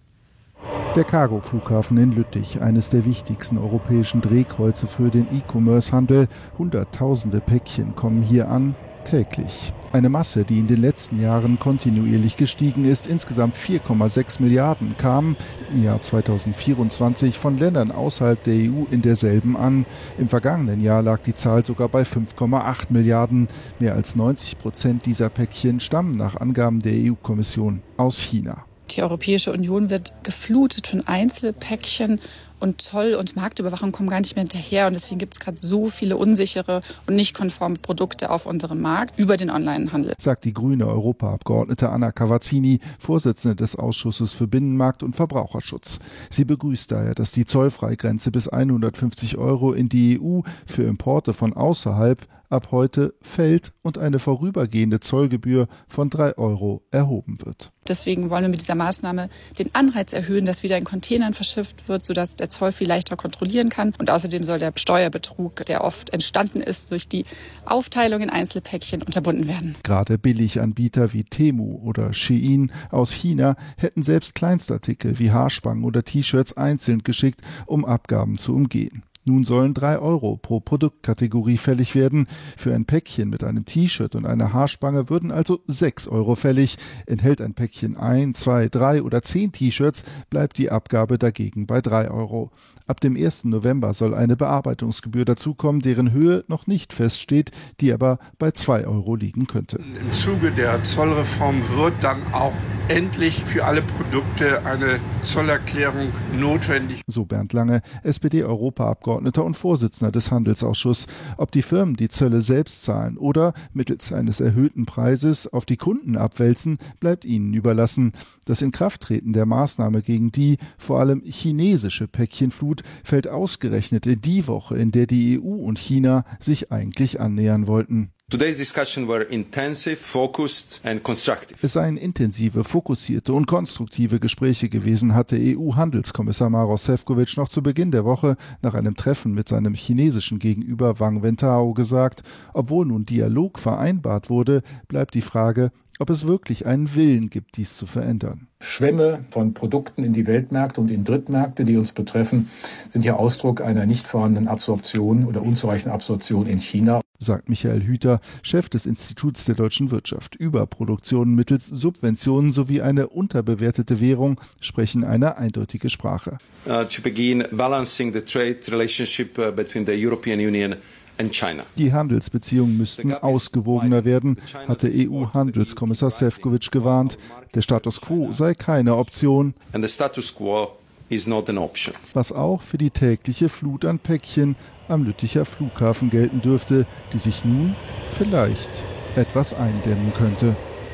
Der Cargo-Flughafen in Lüttich, eines der wichtigsten europäischen Drehkreuze für den E-Commerce-Handel. Hunderttausende Päckchen kommen hier an, täglich. Eine Masse, die in den letzten Jahren kontinuierlich gestiegen ist. Insgesamt vier Komma sechs Milliarden kamen im Jahr zweitausendvierundzwanzig von Ländern außerhalb der E U in derselben an. Im vergangenen Jahr lag die Zahl sogar bei fünf Komma acht Milliarden. Mehr als neunzig Prozent dieser Päckchen stammen nach Angaben der E U-Kommission aus China.
Die Europäische Union wird geflutet von Einzelpäckchen und Zoll- und Marktüberwachung kommen gar nicht mehr hinterher. Und deswegen gibt es gerade so viele unsichere und nicht konforme Produkte auf unserem Markt über den Onlinehandel.
Sagt die grüne Europaabgeordnete Anna Cavazzini, Vorsitzende des Ausschusses für Binnenmarkt und Verbraucherschutz. Sie begrüßt daher, dass die Zollfreigrenze bis hundertfünfzig Euro in die E U für Importe von außerhalb ab heute fällt und eine vorübergehende Zollgebühr von drei Euro erhoben wird.
Deswegen wollen wir mit dieser Maßnahme den Anreiz erhöhen, dass wieder in Containern verschifft wird, sodass der Zoll viel leichter kontrollieren kann. Und außerdem soll der Steuerbetrug, der oft entstanden ist durch die Aufteilung in Einzelpäckchen, unterbunden werden.
Gerade Billiganbieter wie Temu oder Shein aus China hätten selbst Kleinstartikel wie Haarspangen oder T-Shirts einzeln geschickt, um Abgaben zu umgehen. Nun sollen drei Euro pro Produktkategorie fällig werden. Für ein Päckchen mit einem T-Shirt und einer Haarspange würden also sechs Euro fällig. Enthält ein Päckchen ein, zwei, drei oder zehn T-Shirts, bleibt die Abgabe dagegen bei drei Euro. Ab dem ersten November soll eine Bearbeitungsgebühr dazukommen, deren Höhe noch nicht feststeht, die aber bei zwei Euro liegen könnte.
Im Zuge der Zollreform wird dann auch endlich für alle Produkte eine Zollerklärung notwendig.
So Bernd Lange, S P D-Europaabgeordneter und Vorsitzender des Handelsausschusses. Ob die Firmen die Zölle selbst zahlen oder mittels eines erhöhten Preises auf die Kunden abwälzen, bleibt ihnen überlassen. Das Inkrafttreten der Maßnahme gegen die vor allem chinesische Päckchenflut fällt ausgerechnet in die Woche, in der die E U und China sich eigentlich annähern wollten.
Today's discussion were intensive, focused and constructive.
Es seien intensive, fokussierte und konstruktive Gespräche gewesen, hatte E U-Handelskommissar Maroš Šefčovič noch zu Beginn der Woche nach einem Treffen mit seinem chinesischen Gegenüber Wang Wentao gesagt. Obwohl nun Dialog vereinbart wurde, bleibt die Frage, ob es wirklich einen Willen gibt, dies zu verändern.
Schwämme von Produkten in die Weltmärkte und in Drittmärkte, die uns betreffen, sind ja Ausdruck einer nicht vorhandenen Absorption oder unzureichenden Absorption in China.
Sagt Michael Hüter, Chef des Instituts der deutschen Wirtschaft. Überproduktionen mittels Subventionen sowie eine unterbewertete Währung sprechen eine eindeutige Sprache.
Uh, to begin balancing the trade relationship uh, between the European Union and China.
Die Handelsbeziehungen müssten ausgewogener werden, hatte E U-Handelskommissar Šefčovič gewarnt. Der Status quo sei keine Option.
And the status quo is not an option.
Was auch für die tägliche Flut an Päckchen am Lütticher Flughafen gelten dürfte, die sich nun vielleicht etwas eindämmen könnte.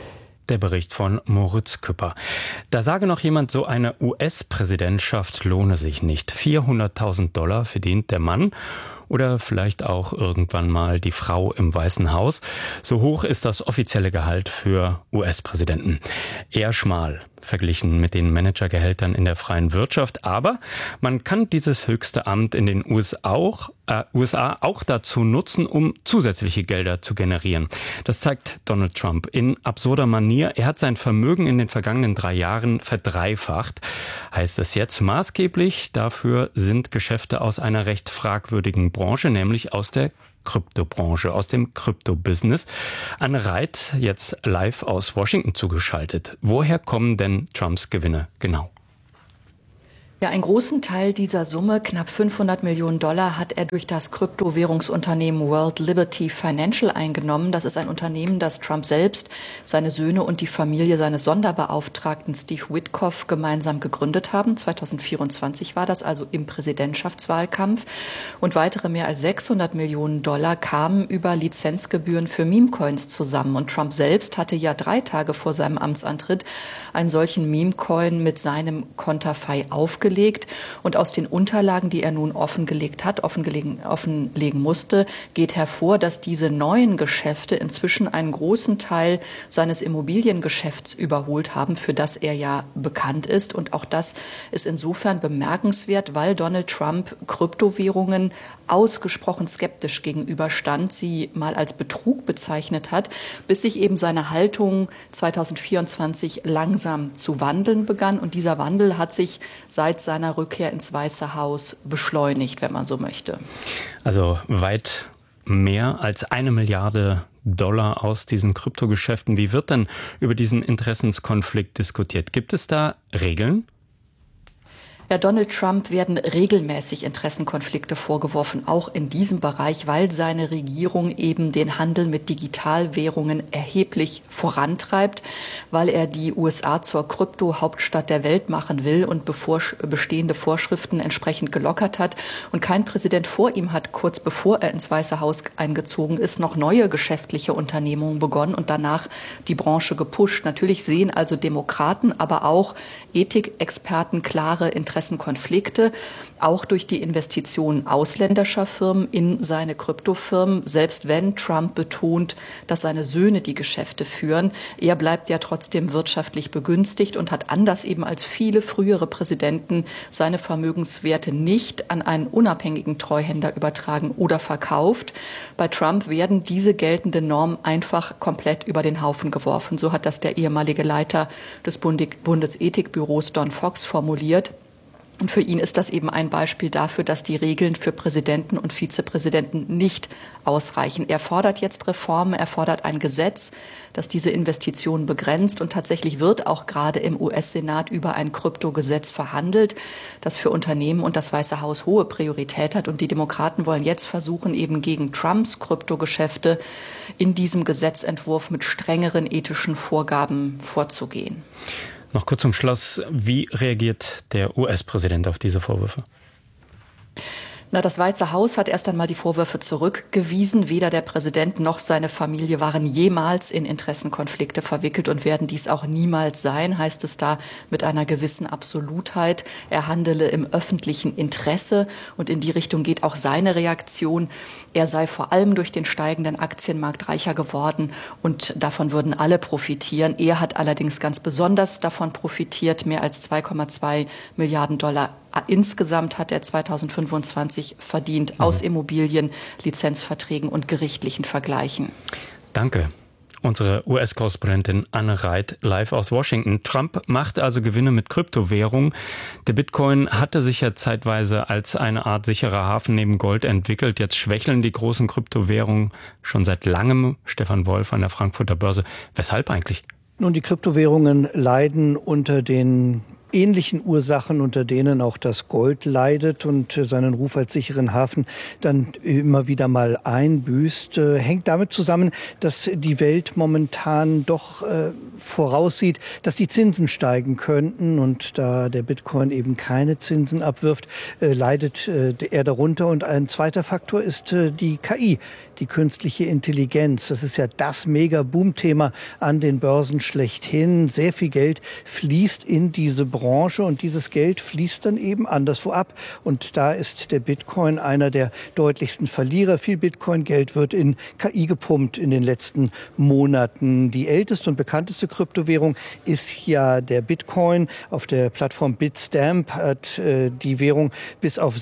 Der Bericht von Moritz Küpper. Da sage noch jemand, so eine U S-Präsidentschaft lohne sich nicht. vierhunderttausend Dollar verdient der Mann oder vielleicht auch irgendwann mal die Frau im Weißen Haus. So hoch ist das offizielle Gehalt für U S-Präsidenten. Eher schmal verglichen mit den Managergehältern in der freien Wirtschaft. Aber man kann dieses höchste Amt in den U S A auch, äh, U S A auch dazu nutzen, um zusätzliche Gelder zu generieren. Das zeigt Donald Trump in absurder Manier. Er hat sein Vermögen in den vergangenen drei Jahren verdreifacht. Heißt es jetzt maßgeblich? Dafür sind Geschäfte aus einer recht fragwürdigen Branche, nämlich aus der Kryptobranche, aus dem Krypto-Business. Anne Reit, jetzt live aus Washington zugeschaltet. Woher kommen denn Trumps Gewinne genau?
Ja, einen großen Teil dieser Summe, knapp fünfhundert Millionen Dollar, hat er durch das Kryptowährungsunternehmen World Liberty Financial eingenommen. Das ist ein Unternehmen, das Trump selbst, seine Söhne und die Familie seines Sonderbeauftragten Steve Witkoff gemeinsam gegründet haben. zweitausendvierundzwanzig war das, also im Präsidentschaftswahlkampf. Und weitere mehr als sechshundert Millionen Dollar kamen über Lizenzgebühren für Meme-Coins zusammen. Und Trump selbst hatte ja drei Tage vor seinem Amtsantritt einen solchen Meme-Coin mit seinem Konterfei aufgelegt. Und aus den Unterlagen, die er nun offengelegt hat, offenlegen, offenlegen musste, geht hervor, dass diese neuen Geschäfte inzwischen einen großen Teil seines Immobiliengeschäfts überholt haben, für das er ja bekannt ist. Und auch das ist insofern bemerkenswert, weil Donald Trump Kryptowährungen ausgesprochen skeptisch gegenüberstand, sie mal als Betrug bezeichnet hat, bis sich eben seine Haltung zweitausendvierundzwanzig langsam zu wandeln begann. Und dieser Wandel hat sich seit seiner Rückkehr ins Weiße Haus beschleunigt, wenn man so möchte.
Also weit mehr als eine Milliarde Dollar aus diesen Kryptogeschäften. Wie wird denn über diesen Interessenskonflikt diskutiert? Gibt es da Regeln?
Ja, Donald Trump werden regelmäßig Interessenkonflikte vorgeworfen, auch in diesem Bereich, weil seine Regierung eben den Handel mit Digitalwährungen erheblich vorantreibt, weil er die U S A zur Krypto-Hauptstadt der Welt machen will und bevor, bestehende Vorschriften entsprechend gelockert hat. Und kein Präsident vor ihm hat, kurz bevor er ins Weiße Haus eingezogen ist, noch neue geschäftliche Unternehmungen begonnen und danach die Branche gepusht. Natürlich sehen also Demokraten, aber auch Ethikexperten klare Interessen. Interessenkonflikte, auch durch die Investitionen ausländischer Firmen in seine Kryptofirmen, selbst wenn Trump betont, dass seine Söhne die Geschäfte führen. Er bleibt ja trotzdem wirtschaftlich begünstigt und hat anders eben als viele frühere Präsidenten seine Vermögenswerte nicht an einen unabhängigen Treuhänder übertragen oder verkauft. Bei Trump werden diese geltenden Normen einfach komplett über den Haufen geworfen. So hat das der ehemalige Leiter des Bundesethikbüros Don Fox formuliert. Und für ihn ist das eben ein Beispiel dafür, dass die Regeln für Präsidenten und Vizepräsidenten nicht ausreichen. Er fordert jetzt Reformen, er fordert ein Gesetz, das diese Investitionen begrenzt. Und tatsächlich wird auch gerade im U S-Senat über ein Kryptogesetz verhandelt, das für Unternehmen und das Weiße Haus hohe Priorität hat. Und die Demokraten wollen jetzt versuchen, eben gegen Trumps Kryptogeschäfte in diesem Gesetzentwurf mit strengeren ethischen Vorgaben vorzugehen.
Noch kurz zum Schluss, wie reagiert der U S-Präsident auf diese Vorwürfe?
Na, das Weiße Haus hat erst einmal die Vorwürfe zurückgewiesen. Weder der Präsident noch seine Familie waren jemals in Interessenkonflikte verwickelt und werden dies auch niemals sein, heißt es da mit einer gewissen Absolutheit. Er handele im öffentlichen Interesse und in die Richtung geht auch seine Reaktion. Er sei vor allem durch den steigenden Aktienmarkt reicher geworden und davon würden alle profitieren. Er hat allerdings ganz besonders davon profitiert, mehr als zwei Komma zwei Milliarden Dollar insgesamt hat er zweitausendfünfundzwanzig verdient aus Immobilien, Lizenzverträgen und gerichtlichen Vergleichen.
Danke. Unsere U S-Korrespondentin Anne Reit live aus Washington. Trump macht also Gewinne mit Kryptowährungen. Der Bitcoin hatte sich ja zeitweise als eine Art sicherer Hafen neben Gold entwickelt. Jetzt schwächeln die großen Kryptowährungen schon seit langem. Stefan Wolf an der Frankfurter Börse. Weshalb eigentlich?
Nun, die Kryptowährungen leiden unter den
ähnlichen Ursachen, unter denen auch das Gold leidet und seinen Ruf als sicheren Hafen dann immer wieder mal einbüßt, hängt damit zusammen, dass die Welt momentan doch äh, voraussieht, dass die Zinsen steigen könnten, und da der Bitcoin eben keine Zinsen abwirft, äh, leidet äh, er darunter. Und ein zweiter Faktor ist äh, die K I, die künstliche Intelligenz. Das ist ja das Mega-Boom-Thema an den Börsen schlechthin. Sehr viel Geld fließt in diese Branche und dieses Geld fließt dann eben anderswo ab. Und da ist der Bitcoin einer der deutlichsten Verlierer. Viel Bitcoin-Geld wird in K I gepumpt in den letzten Monaten. Die älteste und bekannteste Kryptowährung ist ja der Bitcoin. Auf der Plattform Bitstamp hat äh, die Währung bis auf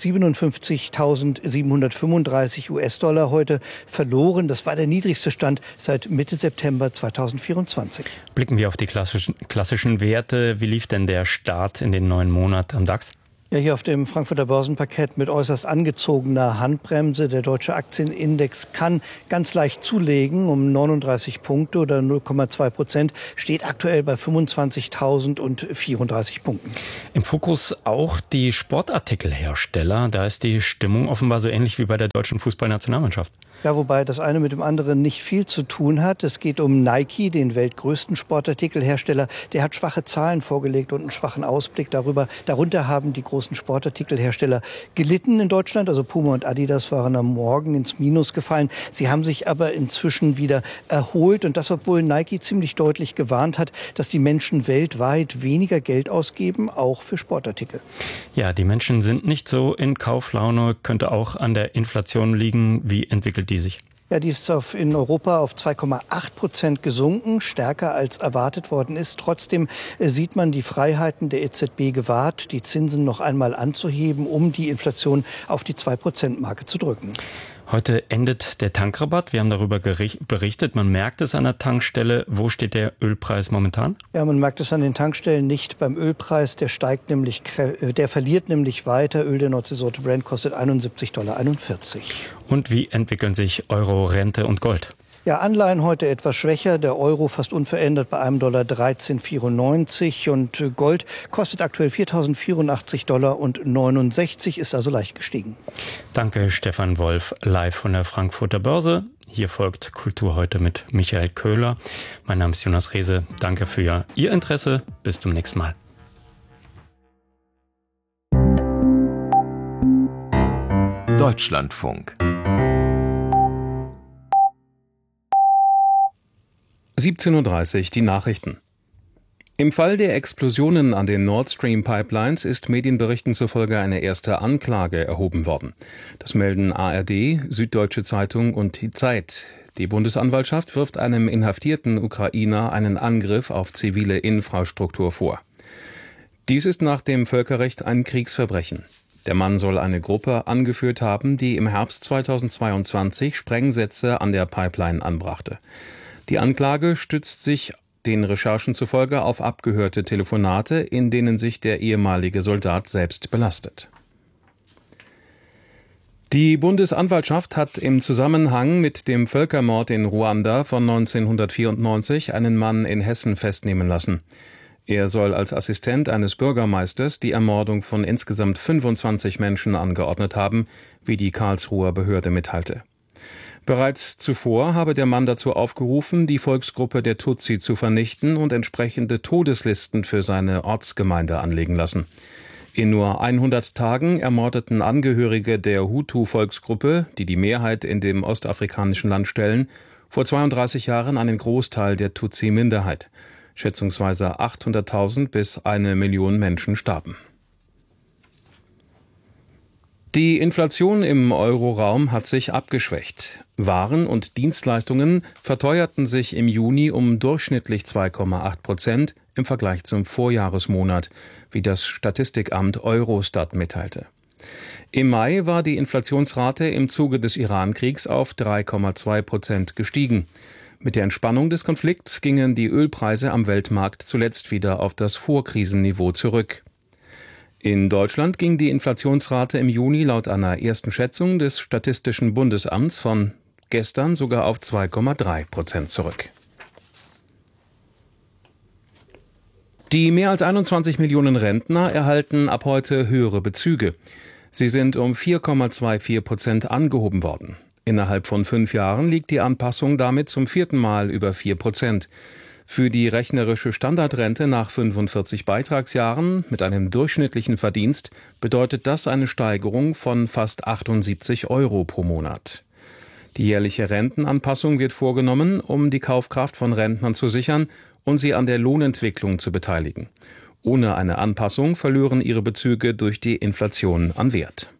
siebenundfünfzigtausendsiebenhundertfünfunddreißig US-Dollar heute verloren. Das war der niedrigste Stand seit Mitte September zweitausendvierundzwanzig.
Blicken wir auf die klassischen, klassischen Werte. Wie lief denn der Start in den neuen Monat am DAX?
Ja, hier auf dem Frankfurter Börsenparkett mit äußerst angezogener Handbremse. Der deutsche Aktienindex kann ganz leicht zulegen um neununddreißig Punkte oder null Komma zwei Prozent, steht aktuell bei fünfundzwanzigtausendvierunddreißig Punkten.
Im Fokus auch die Sportartikelhersteller. Da ist die Stimmung offenbar so ähnlich wie bei der deutschen Fußballnationalmannschaft.
Ja, wobei das eine mit dem anderen nicht viel zu tun hat. Es geht um Nike, den weltgrößten Sportartikelhersteller. Der hat schwache Zahlen vorgelegt und einen schwachen Ausblick darüber. Darunter haben die großen Sportartikelhersteller gelitten in Deutschland. Also Puma und Adidas waren am Morgen ins Minus gefallen. Sie haben sich aber inzwischen wieder erholt. Und das, obwohl Nike ziemlich deutlich gewarnt hat, dass die Menschen weltweit weniger Geld ausgeben, auch für Sportartikel.
Ja, die Menschen sind nicht so in Kauflaune, könnte auch an der Inflation liegen. Wie entwickelt die sich?
Ja, die ist auf, in Europa auf zwei Komma acht Prozent gesunken, stärker als erwartet worden ist. Trotzdem äh, sieht man die Freiheiten der E Z B gewahrt, die Zinsen noch einmal anzuheben, um die Inflation auf die zwei Prozent Marke zu drücken.
Heute endet der Tankrabatt. Wir haben darüber berichtet. Man merkt es an der Tankstelle. Wo steht der Ölpreis momentan?
Ja, man merkt es an den Tankstellen nicht beim Ölpreis. Der steigt nämlich, der verliert nämlich weiter. Öl der Nordseesorte Brent kostet einundsiebzig Komma einundvierzig Dollar.
Und wie entwickeln sich Euro, Rente und Gold?
Ja, Anleihen heute etwas schwächer, der Euro fast unverändert bei einem Dollar dreizehn Komma vierundneunzig und Gold kostet aktuell viertausendvierundachtzig Dollar und neunundsechzig, ist also leicht gestiegen.
Danke, Stefan Wolf, live von der Frankfurter Börse. Hier folgt Kultur heute mit Michael Köhler. Mein Name ist Jonas Rehse. Danke für Ihr Interesse. Bis zum nächsten Mal.
Deutschlandfunk.
siebzehn Uhr dreißig, die Nachrichten. Im Fall der Explosionen an den Nord Stream Pipelines ist Medienberichten zufolge eine erste Anklage erhoben worden. Das melden A R D, Süddeutsche Zeitung und die Zeit. Die Bundesanwaltschaft wirft einem inhaftierten Ukrainer einen Angriff auf zivile Infrastruktur vor. Dies ist nach dem Völkerrecht ein Kriegsverbrechen. Der Mann soll eine Gruppe angeführt haben, die im Herbst zweitausendzweiundzwanzig Sprengsätze an der Pipeline anbrachte. Die Anklage stützt sich den Recherchen zufolge auf abgehörte Telefonate, in denen sich der ehemalige Soldat selbst belastet. Die Bundesanwaltschaft hat im Zusammenhang mit dem Völkermord in Ruanda von neunzehnhundertvierundneunzig einen Mann in Hessen festnehmen lassen. Er soll als Assistent eines Bürgermeisters die Ermordung von insgesamt fünfundzwanzig Menschen angeordnet haben, wie die Karlsruher Behörde mitteilte. Bereits zuvor habe der Mann dazu aufgerufen, die Volksgruppe der Tutsi zu vernichten und entsprechende Todeslisten für seine Ortsgemeinde anlegen lassen. In nur hundert Tagen ermordeten Angehörige der Hutu-Volksgruppe, die die Mehrheit in dem ostafrikanischen Land stellen, vor zweiunddreißig Jahren einen Großteil der Tutsi-Minderheit. Schätzungsweise achthunderttausend bis eine Million Menschen starben. Die Inflation im Euroraum hat sich abgeschwächt. Waren und Dienstleistungen verteuerten sich im Juni um durchschnittlich zwei Komma acht Prozent im Vergleich zum Vorjahresmonat, wie das Statistikamt Eurostat mitteilte. Im Mai war die Inflationsrate im Zuge des Iran-Kriegs auf drei Komma zwei Prozent gestiegen. Mit der Entspannung des Konflikts gingen die Ölpreise am Weltmarkt zuletzt wieder auf das Vorkrisenniveau zurück. In Deutschland ging die Inflationsrate im Juni laut einer ersten Schätzung des Statistischen Bundesamts von gestern sogar auf zwei Komma drei Prozent zurück. Die mehr als einundzwanzig Millionen Rentner erhalten ab heute höhere Bezüge. Sie sind um vier Komma vierundzwanzig Prozent angehoben worden. Innerhalb von fünf Jahren liegt die Anpassung damit zum vierten Mal über vier Prozent. Für die rechnerische Standardrente nach fünfundvierzig Beitragsjahren mit einem durchschnittlichen Verdienst bedeutet das eine Steigerung von fast achtundsiebzig Euro pro Monat. Die jährliche Rentenanpassung wird vorgenommen, um die Kaufkraft von Rentnern zu sichern und sie an der Lohnentwicklung zu beteiligen. Ohne eine Anpassung verlören ihre Bezüge durch die Inflation an Wert.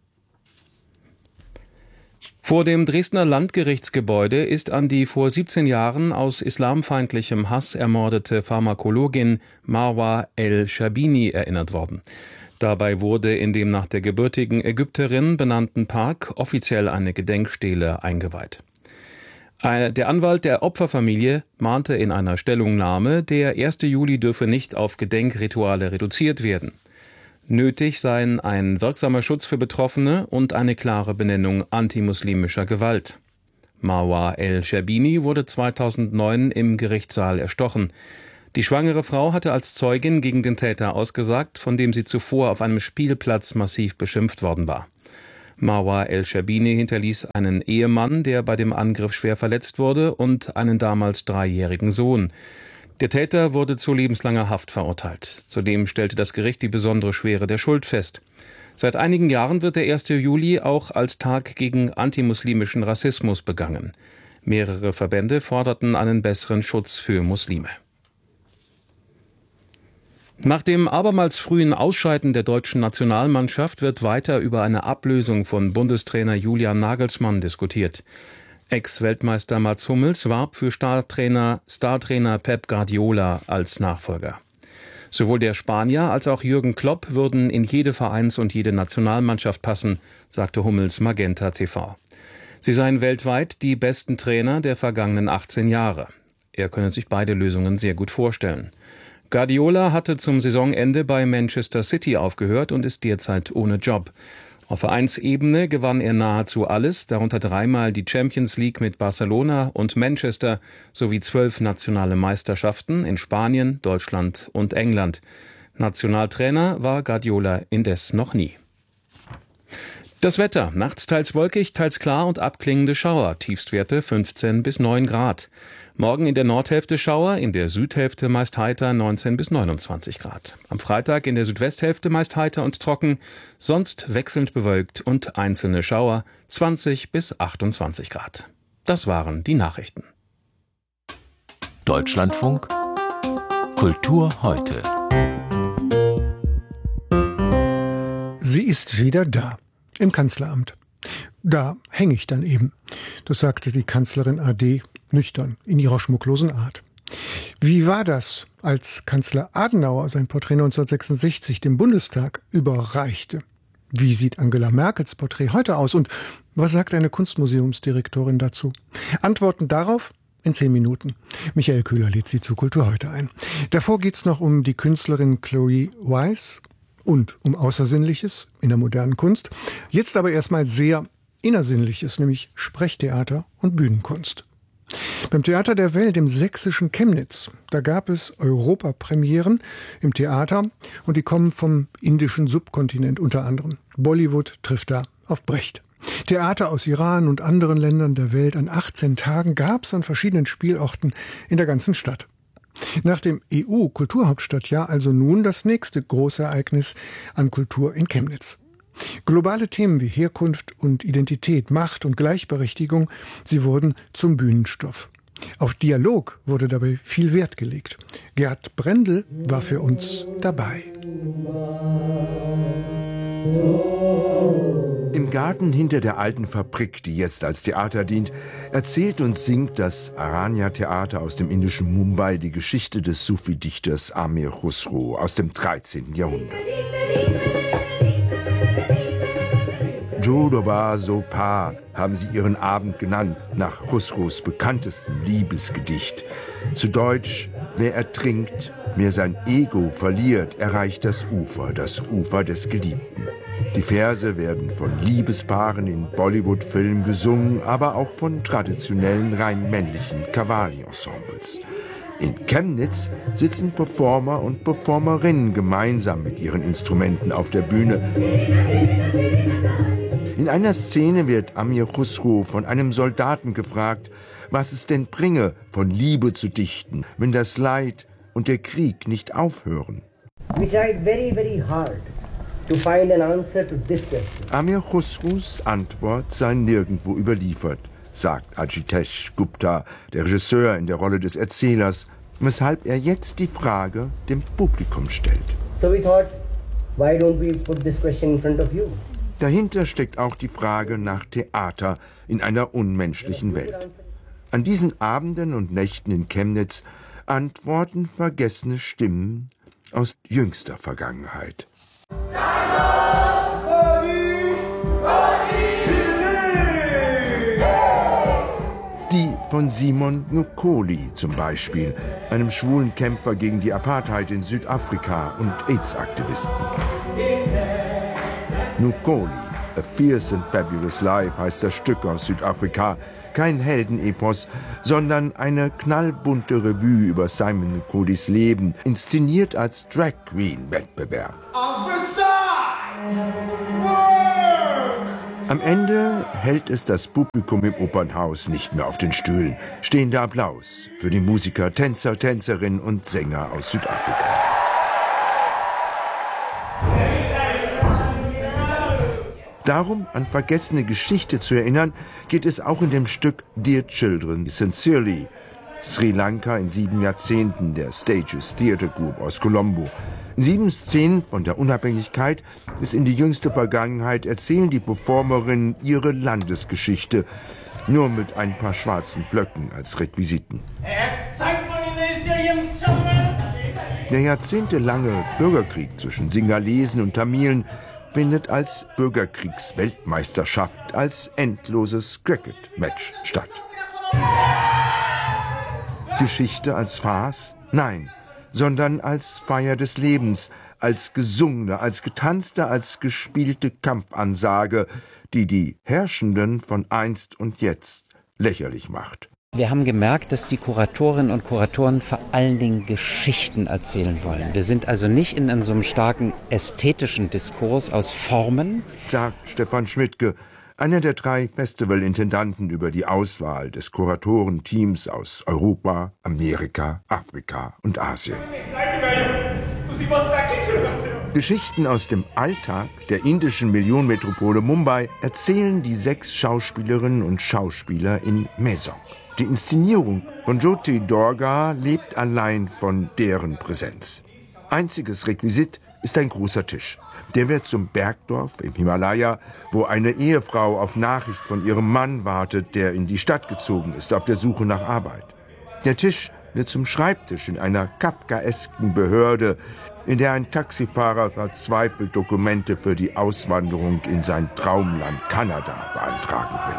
Vor dem Dresdner Landgerichtsgebäude ist an die vor siebzehn Jahren aus islamfeindlichem Hass ermordete Pharmakologin Marwa El-Sherbini erinnert worden. Dabei wurde in dem nach der gebürtigen Ägypterin benannten Park offiziell eine Gedenkstele eingeweiht. Der Anwalt der Opferfamilie mahnte in einer Stellungnahme, der erste Juli dürfe nicht auf Gedenkrituale reduziert werden. Nötig seien ein wirksamer Schutz für Betroffene und eine klare Benennung antimuslimischer Gewalt. Marwa El-Sherbini wurde zweitausendneun im Gerichtssaal erstochen. Die schwangere Frau hatte als Zeugin gegen den Täter ausgesagt, von dem sie zuvor auf einem Spielplatz massiv beschimpft worden war. Marwa El-Sherbini hinterließ einen Ehemann, der bei dem Angriff schwer verletzt wurde, und einen damals dreijährigen Sohn. Der Täter wurde zu lebenslanger Haft verurteilt. Zudem stellte das Gericht die besondere Schwere der Schuld fest. Seit einigen Jahren wird der erste Juli auch als Tag gegen antimuslimischen Rassismus begangen. Mehrere Verbände forderten einen besseren Schutz für Muslime. Nach dem abermals frühen Ausscheiden der deutschen Nationalmannschaft wird weiter über eine Ablösung von Bundestrainer Julian Nagelsmann diskutiert. Ex-Weltmeister Mats Hummels warb für Startrainer, Startrainer Pep Guardiola als Nachfolger. Sowohl der Spanier als auch Jürgen Klopp würden in jede Vereins- und jede Nationalmannschaft passen, sagte Hummels Magenta T V. Sie seien weltweit die besten Trainer der vergangenen achtzehn Jahre. Er könne sich beide Lösungen sehr gut vorstellen. Guardiola hatte zum Saisonende bei Manchester City aufgehört und ist derzeit ohne Job. Auf Vereinsebene gewann er nahezu alles, darunter dreimal die Champions League mit Barcelona und Manchester sowie zwölf nationale Meisterschaften in Spanien, Deutschland und England. Nationaltrainer war Guardiola indes noch nie. Das Wetter: nachts teils wolkig, teils klar und abklingende Schauer, Tiefstwerte fünfzehn bis neun Grad. Morgen in der Nordhälfte Schauer, in der Südhälfte meist heiter, neunzehn bis neunundzwanzig Grad. Am Freitag in der Südwesthälfte meist heiter und trocken, sonst wechselnd bewölkt und einzelne Schauer, zwanzig bis achtundzwanzig Grad. Das waren die Nachrichten.
Deutschlandfunk Kultur heute.
Sie ist wieder da, im Kanzleramt. Da hänge ich dann eben. Das sagte die Kanzlerin A D nüchtern in ihrer schmucklosen Art. Wie war das, als Kanzler Adenauer sein Porträt neunzehnhundertsechsundsechzig dem Bundestag überreichte? Wie sieht Angela Merkels Porträt heute aus? Und was sagt eine Kunstmuseumsdirektorin dazu? Antworten darauf in zehn Minuten. Michael Köhler lädt Sie zu Kultur heute ein. Davor geht's noch um die Künstlerin Chloe Weiss und um Außersinnliches in der modernen Kunst. Jetzt aber erstmal sehr Innersinnliches, nämlich Sprechtheater und Bühnenkunst. Beim Theater der Welt im sächsischen Chemnitz, da gab es Europapremieren im Theater und die kommen vom indischen Subkontinent unter anderem. Bollywood trifft da auf Brecht. Theater aus Iran und anderen Ländern der Welt an achtzehn Tagen gab es an verschiedenen Spielorten in der ganzen Stadt. Nach dem E U-Kulturhauptstadtjahr also nun das nächste große Ereignis an Kultur in Chemnitz. Globale Themen wie Herkunft und Identität, Macht und Gleichberechtigung, sie wurden zum Bühnenstoff. Auf Dialog wurde dabei viel Wert gelegt. Gerd Brendel war für uns dabei.
Im Garten hinter der alten Fabrik, die jetzt als Theater dient, erzählt und singt das Aranya-Theater aus dem indischen Mumbai die Geschichte des Sufi-Dichters Amir Khusro aus dem dreizehnten Jahrhundert. Jodoba Sopa haben sie ihren Abend genannt, nach Khusros bekanntestem Liebesgedicht. Zu Deutsch: Wer ertrinkt, wer sein Ego verliert, erreicht das Ufer, das Ufer des Geliebten. Die Verse werden von Liebespaaren in Bollywood-Filmen gesungen, aber auch von traditionellen, rein männlichen Qawwali-Ensembles. In Chemnitz sitzen Performer und Performerinnen gemeinsam mit ihren Instrumenten auf der Bühne. In einer Szene wird Amir Khusru von einem Soldaten gefragt, was es denn bringe, von Liebe zu dichten, wenn das Leid und der Krieg nicht aufhören.
We tried very, very hard to find an answer to this question.
Amir Khusrus Antwort sei nirgendwo überliefert, sagt Ajitesh Gupta, der Regisseur in der Rolle des Erzählers, weshalb er jetzt die Frage dem Publikum stellt.
So we thought, why don't we put this question in front of you?
Dahinter steckt auch die Frage nach Theater in einer unmenschlichen Welt. An diesen Abenden und Nächten in Chemnitz antworten vergessene Stimmen aus jüngster Vergangenheit. Die von Simon Nkoli zum Beispiel, einem schwulen Kämpfer gegen die Apartheid in Südafrika und AIDS-Aktivisten. Nkoli, A Fierce and Fabulous Life heißt das Stück aus Südafrika. Kein Heldenepos, sondern eine knallbunte Revue über Simon Nkolis Leben, inszeniert als Drag Queen Wettbewerb. Am Ende hält es das Publikum im Opernhaus nicht mehr auf den Stühlen. Stehender Applaus für die Musiker, Tänzer, Tänzerinnen und Sänger aus Südafrika. Darum, an vergessene Geschichte zu erinnern, geht es auch in dem Stück Dear Children, Sincerely. Sri Lanka in sieben Jahrzehnten, der Stages Theatre Group aus Colombo. In sieben Szenen von der Unabhängigkeit bis in die jüngste Vergangenheit erzählen die Performerinnen ihre Landesgeschichte, nur mit ein paar schwarzen Blöcken als Requisiten. Der jahrzehntelange Bürgerkrieg zwischen Singalesen und Tamilen findet als Bürgerkriegsweltmeisterschaft, als endloses Cricket-Match statt. Geschichte als Farce? Nein, sondern als Feier des Lebens, als gesungene, als getanzte, als gespielte Kampfansage, die die Herrschenden von einst und jetzt lächerlich macht.
Wir haben gemerkt, dass die Kuratorinnen und Kuratoren vor allen Dingen Geschichten erzählen wollen. Wir sind also nicht in einem so einem starken ästhetischen Diskurs aus Formen,
sagt Stefan Schmidtke, einer der drei Festivalintendanten über die Auswahl des Kuratorenteams aus Europa, Amerika, Afrika und Asien. Geschichten aus dem Alltag der indischen Millionenmetropole Mumbai erzählen die sechs Schauspielerinnen und Schauspieler in Mesok. Die Inszenierung von Jyoti Durga lebt allein von deren Präsenz. Einziges Requisit ist ein großer Tisch. Der wird zum Bergdorf im Himalaya, wo eine Ehefrau auf Nachricht von ihrem Mann wartet, der in die Stadt gezogen ist, auf der Suche nach Arbeit. Der Tisch wird zum Schreibtisch in einer kafkaesken Behörde, in der ein Taxifahrer verzweifelt Dokumente für die Auswanderung in sein Traumland Kanada beantragen will.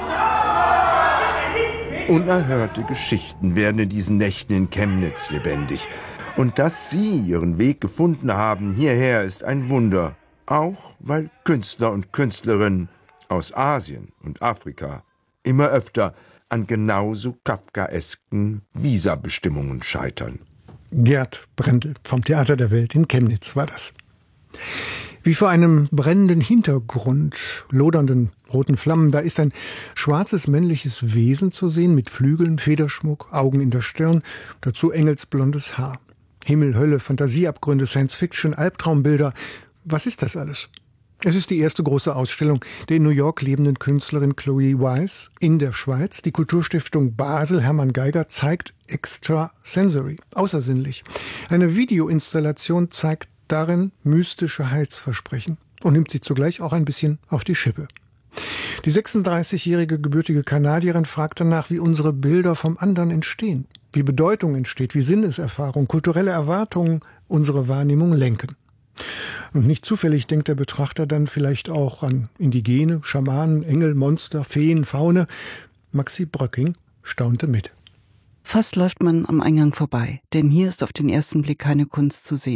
Unerhörte Geschichten werden in diesen Nächten in Chemnitz lebendig. Und dass Sie Ihren Weg gefunden haben hierher, ist ein Wunder. Auch weil Künstler und Künstlerinnen aus Asien und Afrika immer öfter an genauso kafkaesken Visabestimmungen scheitern.
Gerd Brendel vom Theater der Welt in Chemnitz war das. Wie vor einem brennenden Hintergrund, lodernden roten Flammen, da ist ein schwarzes männliches Wesen zu sehen mit Flügeln, Federschmuck, Augen in der Stirn, dazu engelsblondes Haar. Himmel, Hölle, Fantasieabgründe, Science-Fiction, Albtraumbilder. Was ist das alles? Es ist die erste große Ausstellung der in New York lebenden Künstlerin Chloe Weiss in der Schweiz. Die Kulturstiftung Basel Hermann Geiger zeigt Extrasensory, außersinnlich. Eine Videoinstallation zeigt darin mystische Heilsversprechen und nimmt sie zugleich auch ein bisschen auf die Schippe. Die sechsunddreißigjährige gebürtige Kanadierin fragt danach, wie unsere Bilder vom anderen entstehen, wie Bedeutung entsteht, wie Sinneserfahrung, kulturelle Erwartungen unsere Wahrnehmung lenken. Und nicht zufällig denkt der Betrachter dann vielleicht auch an Indigene, Schamanen, Engel, Monster, Feen, Faune. Maxi Bröcking staunte mit.
Fast läuft man am Eingang vorbei, denn hier ist auf den ersten Blick keine Kunst zu sehen.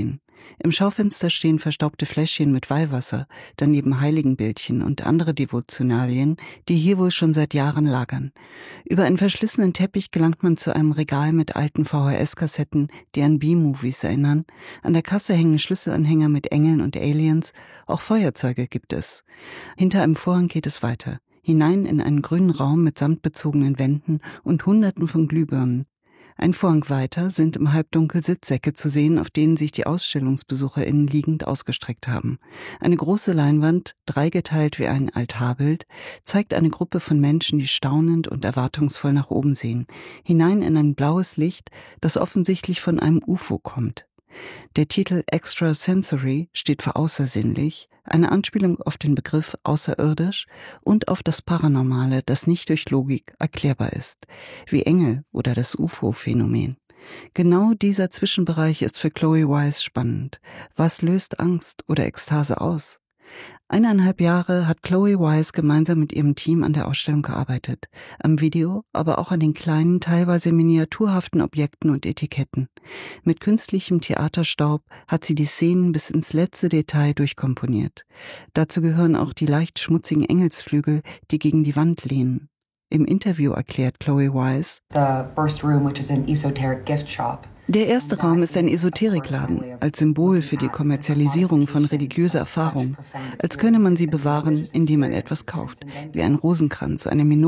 Im Schaufenster stehen verstaubte Fläschchen mit Weihwasser, daneben Heiligenbildchen und andere Devotionalien, die hier wohl schon seit Jahren lagern. Über einen verschlissenen Teppich gelangt man zu einem Regal mit alten V H S-Kassetten, die an B-Movies erinnern. An der Kasse hängen Schlüsselanhänger mit Engeln und Aliens, auch Feuerzeuge gibt es. Hinter einem Vorhang geht es weiter, hinein in einen grünen Raum mit samtbezogenen Wänden und Hunderten von Glühbirnen. Ein Vorhang weiter sind im Halbdunkel Sitzsäcke zu sehen, auf denen sich die AusstellungsbesucherInnen liegend ausgestreckt haben. Eine große Leinwand, dreigeteilt wie ein Altarbild, zeigt eine Gruppe von Menschen, die staunend und erwartungsvoll nach oben sehen, hinein in ein blaues Licht, das offensichtlich von einem U F O kommt. Der Titel Extrasensory steht für außersinnlich, eine Anspielung auf den Begriff außerirdisch und auf das Paranormale, das nicht durch Logik erklärbar ist, wie Engel oder das U F O-Phänomen. Genau dieser Zwischenbereich ist für Chloe Wise spannend. Was löst Angst oder Ekstase aus? Eineinhalb Jahre hat Chloe Wise gemeinsam mit ihrem Team an der Ausstellung gearbeitet. Am Video, aber auch an den kleinen, teilweise miniaturhaften Objekten und Etiketten. Mit künstlichem Theaterstaub hat sie die Szenen bis ins letzte Detail durchkomponiert. Dazu gehören auch die leicht schmutzigen Engelsflügel, die gegen die Wand lehnen. Im Interview erklärt Chloe Wise:
The first room, which is an esoteric gift shop.
Der erste Raum ist ein Esoterikladen, als Symbol für die Kommerzialisierung von religiöser Erfahrung, als könne man sie bewahren, indem man etwas kauft, wie ein Rosenkranz, eine Minute.